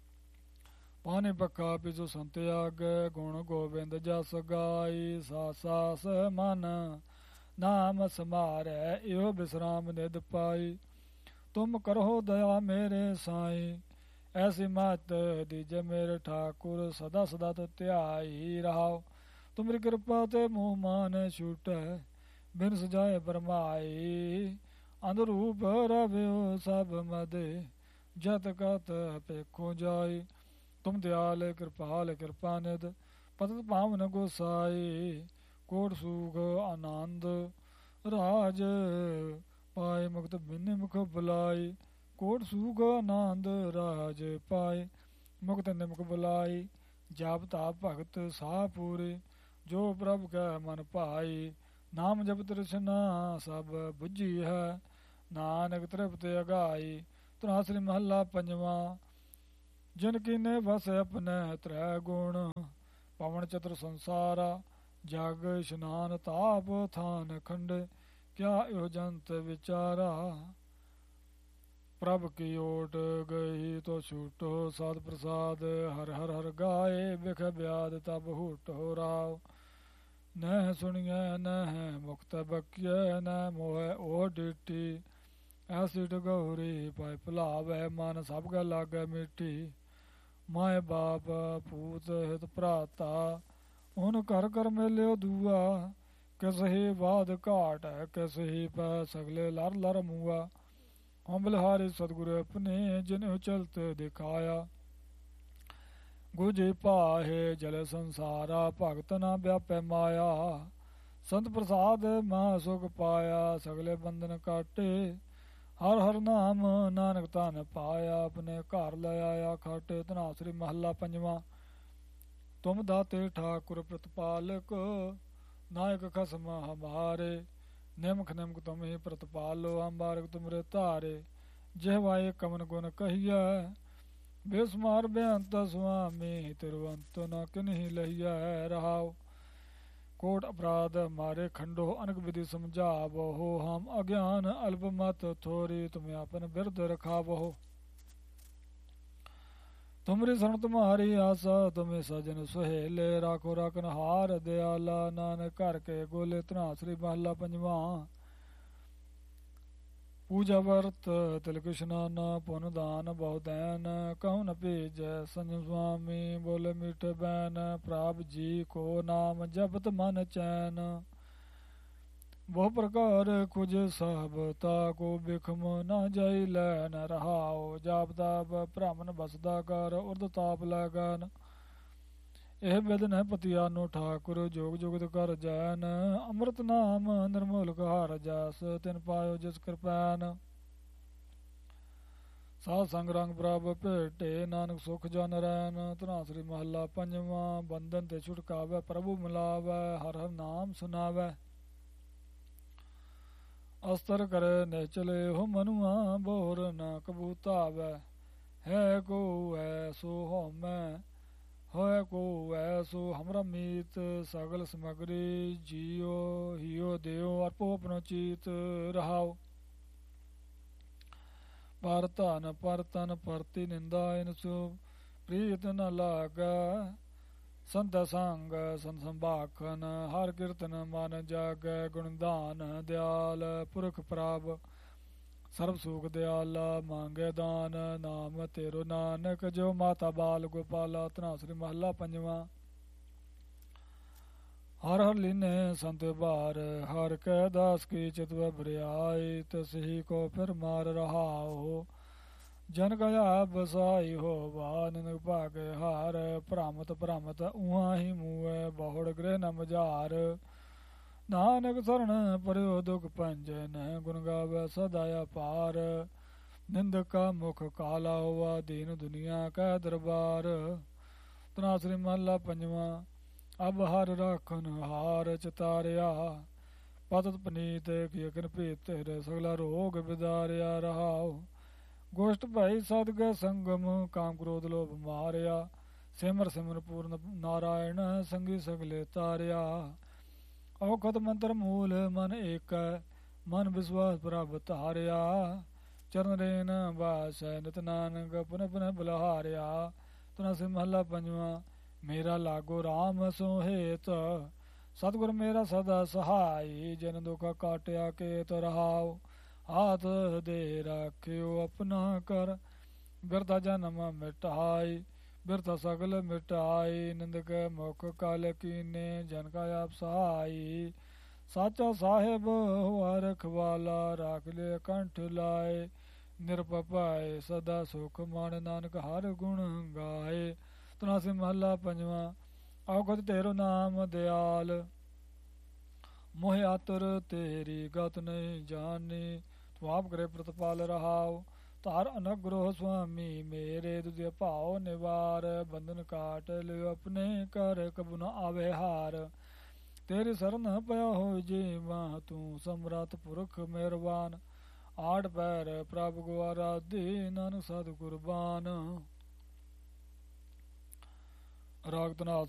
ਪਾਣੀ ਪੱਖਾ ਪਿਛੋ ਸੰਤ ਆਗੇ, ਗੁਣ ਗੋਬਿੰਦ ਜਸ ਗਾਈ, ਸਾਸ ਮਨ ਨਾਮ ਸਮਾਰੈ, ਇਹੋ ਬਿਸਰਾਮ ਨਿਧ ਪਾਈ, ਤੁਮ ਕਰੋ ਦਇਆ ਮੇਰੇ ਸਾਈ, ਐਸੀ ਮਤ ਦੀਜੇ ਮੇਰੇ ਠਾਕੁਰ, ਸਦਾ ਸਦਾ ਤੋ ਧਿਆਈ ਰਹਾਓ, ਤੁਮਰੀ ਕਿਰਪਾ ਤੇ ਮੂੰਹ ਮਾਨ ਛੂਟੈ, ਬਿਨ ਸਜਾਏ ਬਰਮਾਈ, ਅੰਧਰੂਪ ਰਵਿਓ ਸਭ ਮਦੇ, ਜਤ ਕਤ ਪੇਖੋ ਜਾਈ, ਤੁਮ ਦਿਆਲ ਕਿਰਪਾਲ ਕਿਰਪਾ ਨਿਧ, ਪਤਿਤ ਪਾਵਨ ਗੋਸਾਈ, ਕੋਟ ਸੂਖ ਆਨੰਦ ਰਾਜ ਪਾਏ, ਮੁਕਤ ਬਿਨ ਮੁਖ ਬੁਲਾਈ, ਕੋਟ ਸੂਖ ਆਨੰਦ ਰਾਜ ਪਾਏ, ਮੁਕਤ ਨਿਮਕ ਬੁਲਾਈ, ਜਾਪ ਤਾਪ ਭਗਤ ਸਾਹ ਪੂਰੇ, ਜੋ ਪ੍ਰਭ ਕੈ ਮਨ ਭਾਈ, ਨਾਮ ਜਪ ਤ੍ਰਿਸ਼ਨਾ ਸਭ ਬੁੱਝੀ ਹੈ, ਨਾਨਕ ਤ੍ਰਿਪਤ ਅਗਾਈ, ਧਨਾਸਰੀ ਮਹੱਲਾ ਪੰਜਵਾਂ। ਜਿਨ ਕੀਨੇ ਵਸ ਆਪਣੇ ਤ੍ਰੈ ਗੁਣ, ਪਵਨ ਚਤੁਰ ਸੰਸਾਰਾ, ਜਗ ਇਸ਼ਨਾਨ ਤਾਪ ਥਾਨ ਖੰਡੇ, ਕਿਆ ਇਹੋ ਜੰਤ ਵਿਚਾਰਾ, ਪ੍ਰਭ ਕੀ ਓਟ ਗਈ ਤੋ ਛੂਟੋ, ਸਤ ਪ੍ਰਸਾਦ ਹਰ ਹਰ ਹਰ ਗਾਏ, ਬਿਖ ਬਿਆਦ ਤਬ ਹੂਟੋ ਰਾਵ, ਨਹਿ ਸੁਣੀਐ ਨਹਿ ਮੁਕਤ ਬਕੀਐ, ਨਹਿ ਮੋਹੈ ਓ ਡਿਟੀ, ਐਸੀ ਡਗੌਰੀ ਪਾਇ ਭੁਲਾਵੈ, ਮਨ ਸਭ ਗਾ ਲਾਗੈ ਮਿੱਟੀ, ਮਾਏ ਬਾਪ ਪੂਤ ਹਿਤ ਭਰਾਤਾ, ਹੁਣ ਘਰ ਘਰ ਮੇਲਿਓ ਦੂਆ, ਕਿਸ ਹੀ ਬਾਦ ਘਾਟ ਹੈ ਕਿਸ ਹੀ ਪੈ, ਸਗਲੇ ਲਰ ਲਰ ਮੂਆ, ਹਮ ਬਲਿਹਾਰੀ ਸਤਿਗੁਰ ਆਪਣੇ, ਜਿਨਿ ਚਲਤ ਦਿਖਾਇਆ, ਗੁਝੇ ਪਾਹੇ ਜਲ ਸੰਸਾਰਾ, ਭਗਤ ਨਾ ਵਿਆਪੈ ਮਾਇਆ, ਸੰਤ ਪ੍ਰਸਾਦ ਮਹਾ ਸੁਖ ਪਾਇਆ, ਸਗਲੇ ਬੰਧਨ ਕਾਟੇ, ਹਰ ਹਰ ਨਾਮ ਨਾਨਕ ਧਨ ਪਾਇਆ, ਆਪਣੇ ਘਰ ਲੈ ਆਇਆ ਖਾਟੇ, ਧਨਾਸਰੀ ਮਹੱਲਾ ਪੰਜਵਾਂ। ਤੁਮ ਦਾਤੇ ਠਾਕੁਰ ਪ੍ਰਤਪਾਲਕ, ਨਾਇਕ ਖਸਮ ਹਮਾਰੇ, ਨਿਮਖ ਨਿਮਕ ਤੁਮ ਹੀ ਪ੍ਰਤਪਾਲੋ, ਅੰਬਾਰਕ ਤੁਮਰੇ ਧਾਰੇ, ਜਿਹਵਾਏ ਕਮਨ ਗੁਣ ਕਹੀਐ, ਬੇਸਮਾਰ ਬੇਅੰਤ ਸੁਆਮੀ, ਤਿਰਵੰਤ ਨ ਕਿਨਹੀ ਲਹੀਐ ਰਹਾਉ, ਕੋਟ ਅਪਰਾਧ ਮਾਰੇ ਖੰਡੋ, ਅਨਕ ਵਿਧि ਸਮਝਾਵੋ, ਹਮ ਅਗਿਆਨ ਅਲਪ ਮਤ ਥੋਰੀ, ਤੁਮ ਆਪਨ ਬਿਰਧ ਰਖਾਵੋ, ਤੁਮਰੀ ਸ਼ਰਨ ਤੁਮਹਾਰੀ ਆਸਾ, ਤੁਮੇ ਸਜਨ ਸੁਹੇਲੇ, ਰਾਖੋ ਰਾਖਨ ਹਾਰ ਦਿਆਲਾ, ਨਾਨਕ ਘਰ ਕੇ ਗੋਲੇ, ਧਨਾਸਰੀ ਮਹੱਲਾ ਪੰਜਵਾਂ। ਪੂਜਾ ਵਰਤ ਤਿਲਕ ਇਸ਼ਨਾਨ, ਪੁਨ ਦਾਨ ਬਹੁ ਦੈਨ, ਕਹੂੰ ਨ ਭੇਜੈ ਸੰਜਮ ਸੁਆਮੀ, ਬੋਲੇ ਮੀਠੇ ਬੈਨ, ਪ੍ਰਭ ਜੀ ਕੋ ਨਾਮ ਜਪਤ ਮਨ ਚੈਨ, ਬਹੁ ਪ੍ਰਕਾਰ ਕੁਝ ਸਭ ਤਾ ਕੋ, ਬਿਖਮ ਨਾ ਜਾਈ ਲੈਨ ਰਹਾਉ, ਜਾਪ ਤਾਪ ਭ੍ਰਮਨ ਬਸਦਾ ਕਰ, ਉਰਦ ਤਾਪ ਲੈ ਗਨ, ਇਹ ਬਿਦਨ ਹੈ ਪਤਿਆਨੋ ਠਾਕੁਰ, ਜੋਗ ਜੁਗਤ ਕਰ ਜੈਨ, ਅੰਮ੍ਰਿਤ ਨਾਮ ਨਿਰਮੋਲਕ ਹਰ ਜਸ, ਤਿਨ ਪਾਇਓ ਜਿਸ ਕਿਰਪੈਨ, ਸਾਧ ਸੰਗ ਰੰਗ ਪ੍ਰਭ ਭੇਟੇ, ਨਾਨਕ ਸੁਖ ਜਨ ਰੈਨ, ਧਨਾਸਰੀ ਮਹੱਲਾ ਪੰਜਵਾਂ। ਬੰਧਨ ਤੇ ਛੁਟਕਾਵੈ ਪ੍ਰਭੂ ਮਿਲਾਵੈ, ਹਰ ਹਰ ਨਾਮ ਸੁਨਾਵੈ, ਅਸਤਰ ਕਰੇ ਨਿਚਲੇ ਹੋ ਮਨੁਆ, ਬੋਰ ਨ ਕਬੂਤਾਵੈ, ਹੈ ਕੋ ਐਸੋ ਹਉਮੈ, ਹੋਇ ਕੋ ਐਸੋ ਹਮਰਾ ਮੀਤ, ਸਗਲ ਸਮਗਰੀ ਜੀਓ ਹਿਓ ਦਿਓ, ਅਰਪੋ ਆਪਣੋ ਚੀਤ ਰਹਾਓ, ਪਰ ਧਨ ਪਰ ਤਨ ਪਰਤੀ ਨਿੰਦਾ, ਇਨਸੋ ਪ੍ਰੀਤ ਨ ਲਾਗੈ, ਸੰਤ ਸੰਗ ਸੰਤ ਸੰਭਾਖਨ, ਹਰ ਕੀਰਤਨ ਮਨ ਜਾਗੈ, ਗੁਣਦਾਨ ਦਿਆਲ ਪੁਰਖ ਪ੍ਰਭ, ਸਰਬ ਸੁਖ ਦਿਆਲਾ, ਮੰਗੇ ਦਾਨ, ਨਾਮ ਤੇਰੋ ਨਾਨਕ, ਜੋ ਮਾਤਾ ਬਾਲ ਗੋਪਾਲਾ, ਧਨਾਸਰੀ ਮਹੱਲਾ ਪੰਜਵਾਂ। ਹਰ ਹਰ ਲੀਨੇ ਸੰਤ ਬਾਰ ਹਰ ਕੈ ਦਾਸ ਕੀ ਚਿਤਵ ਬਰਿਆਈ ਤਸਹੀ ਕੋ ਫਿਰ ਮਾਰ ਰਹਾਓ ਜਨ ਗਇਆ ਬਸਾਈ ਹੋ ਬਾਨਨ ਭਾਗੇ ਹਾਰ ਭ੍ਰਮਤ ਉਹਾਂ ਹੀ ਮੂਏ ਬਹੁੜ ਗ੍ਰਹਿ ਨ ਮਝਾਰ ਨਾਨਕ ਸਰਣ ਪਰਿਓ ਦੁਖ ਭੰਜਨ ਗੁਣ ਗਾਵੇ ਸਦਾ ਅਪਾਰ ਨਿੰਦਕਾ ਮੁਖ ਕਾਲਾ ਹੋਵਾ ਦੀਨ ਦੁਨੀਆ ਕੈ ਦਰਬਾਰ ਤਨਾਸਰੀ ਮਹਲਾ ਪੰਜਵਾਂ ਅਬ ਹਰ ਰਾਖਨ ਹਾਰ ਚਿਤਾਰਿਆ ਪਤਤ ਪਨੀਤ ਕੀਕਨ ਭੀਤਰ ਸਗਲਾ ਰੋਗ ਵਿਦਾਰਿਆ ਰਹਾਉ ਗੋਸ਼ਟ ਭਾਈ ਸਦਗੈ ਸੰਗਮ ਕਾਮ ਕ੍ਰੋਧ ਲੋਭ ਮਾਰਿਆ ਸਿਮਰ ਸਿਮਰ ਪੂਰਨ ਨਾਰਾਇਣ ਸੰਗੀ ਸਗਲੇ ਤਾਰਿਆ ਔਖਦ ਮੰਤਰ ਮੂਲ ਮਨ ਏਕੈ ਮਨ ਵਿਸਵਾਸ ਪ੍ਰਭ ਧਾਰਿਆ ਚਰਨ ਰੇਨ ਬਾਸੈ ਨਿਤ ਨਾਨਕ ਪੁਨ ਪੁਨ ਬਲਹਾਰਿਆ ਤਨਾਸੀ ਮਹਲਾ ਪੰਜਵਾਂ ਮੇਰਾ ਲਾਗੋ ਰਾਮ ਸੋਹੇਤ ਸਤਿਗੁਰ ਮੇਰਾ ਸਦਾ ਸਹਾਈ ਜਨ ਦੁਖ ਕਾਟਿਆ ਕੇਤ ਰਹਾਉ ਹਾਥ ਦੇ ਰਾਖਿਓ ਆਪਣਾ ਕਰ ਬਿਰਤਾ ਜਨਮ ਮਿਟਾਈ ਬਿਰਤਾ ਸਗਲ ਮਿਟਾਈ ਨਿੰਦਕ ਮੁਖ ਕਾਲ ਕੀਨੇ ਜਨ ਕਾ ਆਪ ਸਹਾਈ ਸਾਚਾ ਸਾਹਿਬ ਹੁਆ ਰਖਵਾਲਾ ਰਾਖ ਲੈ ਕੰਠ ਲਾਏ ਨਿਰਭੈ ਸਦਾ ਸੁਖ ਮਨ ਨਾਨਕ ਹਰ ਗੁਣ ਗਾਏ ਤਨਾਸੀ ਮਹਲਾ ਪੰਜਵਾਂ ਔਖਦ ਤੇਰੋ ਨਾਮ ਦਿਆਲ ਮੋਹਿ ਆਤਰ ਤੇਰੀ ਗਤ ਨਹੀਂ ਜਾਣੀ ਤੂੰ ਆਪ ਕਰੇ ਪ੍ਰਤਪਾਲ ਰਹਾਉ ਧਾਰ ਅਨਗ੍ਰਹ ਸੁਆਮੀ ਮੇਰੇ ਤੁਝੇ ਭਾਉ ਨਿਵਾਰ ਬੰਧਨ ਕਾਟ ਲਿਓ ਆਪਣੇ ਕਰ ਕਬੁ ਨ ਆਵੇ ਹਾਰ ਤੇਰੀ ਸਰਨ ਪਿਆ ਹੋ ਜੀਵਾ ਤੂੰ ਸਮਰੱਥ ਪੁਰਖ ਮਿਹਰਬਾਨ ਆਠ ਪੈਰ ਪ੍ਰਭ ਗੁਆਰਾ ਦੇ ਨਾਨਕ ਸਤਿ ਕੁਰਬਾਨ ਰਾਗ ਧਨਾਸ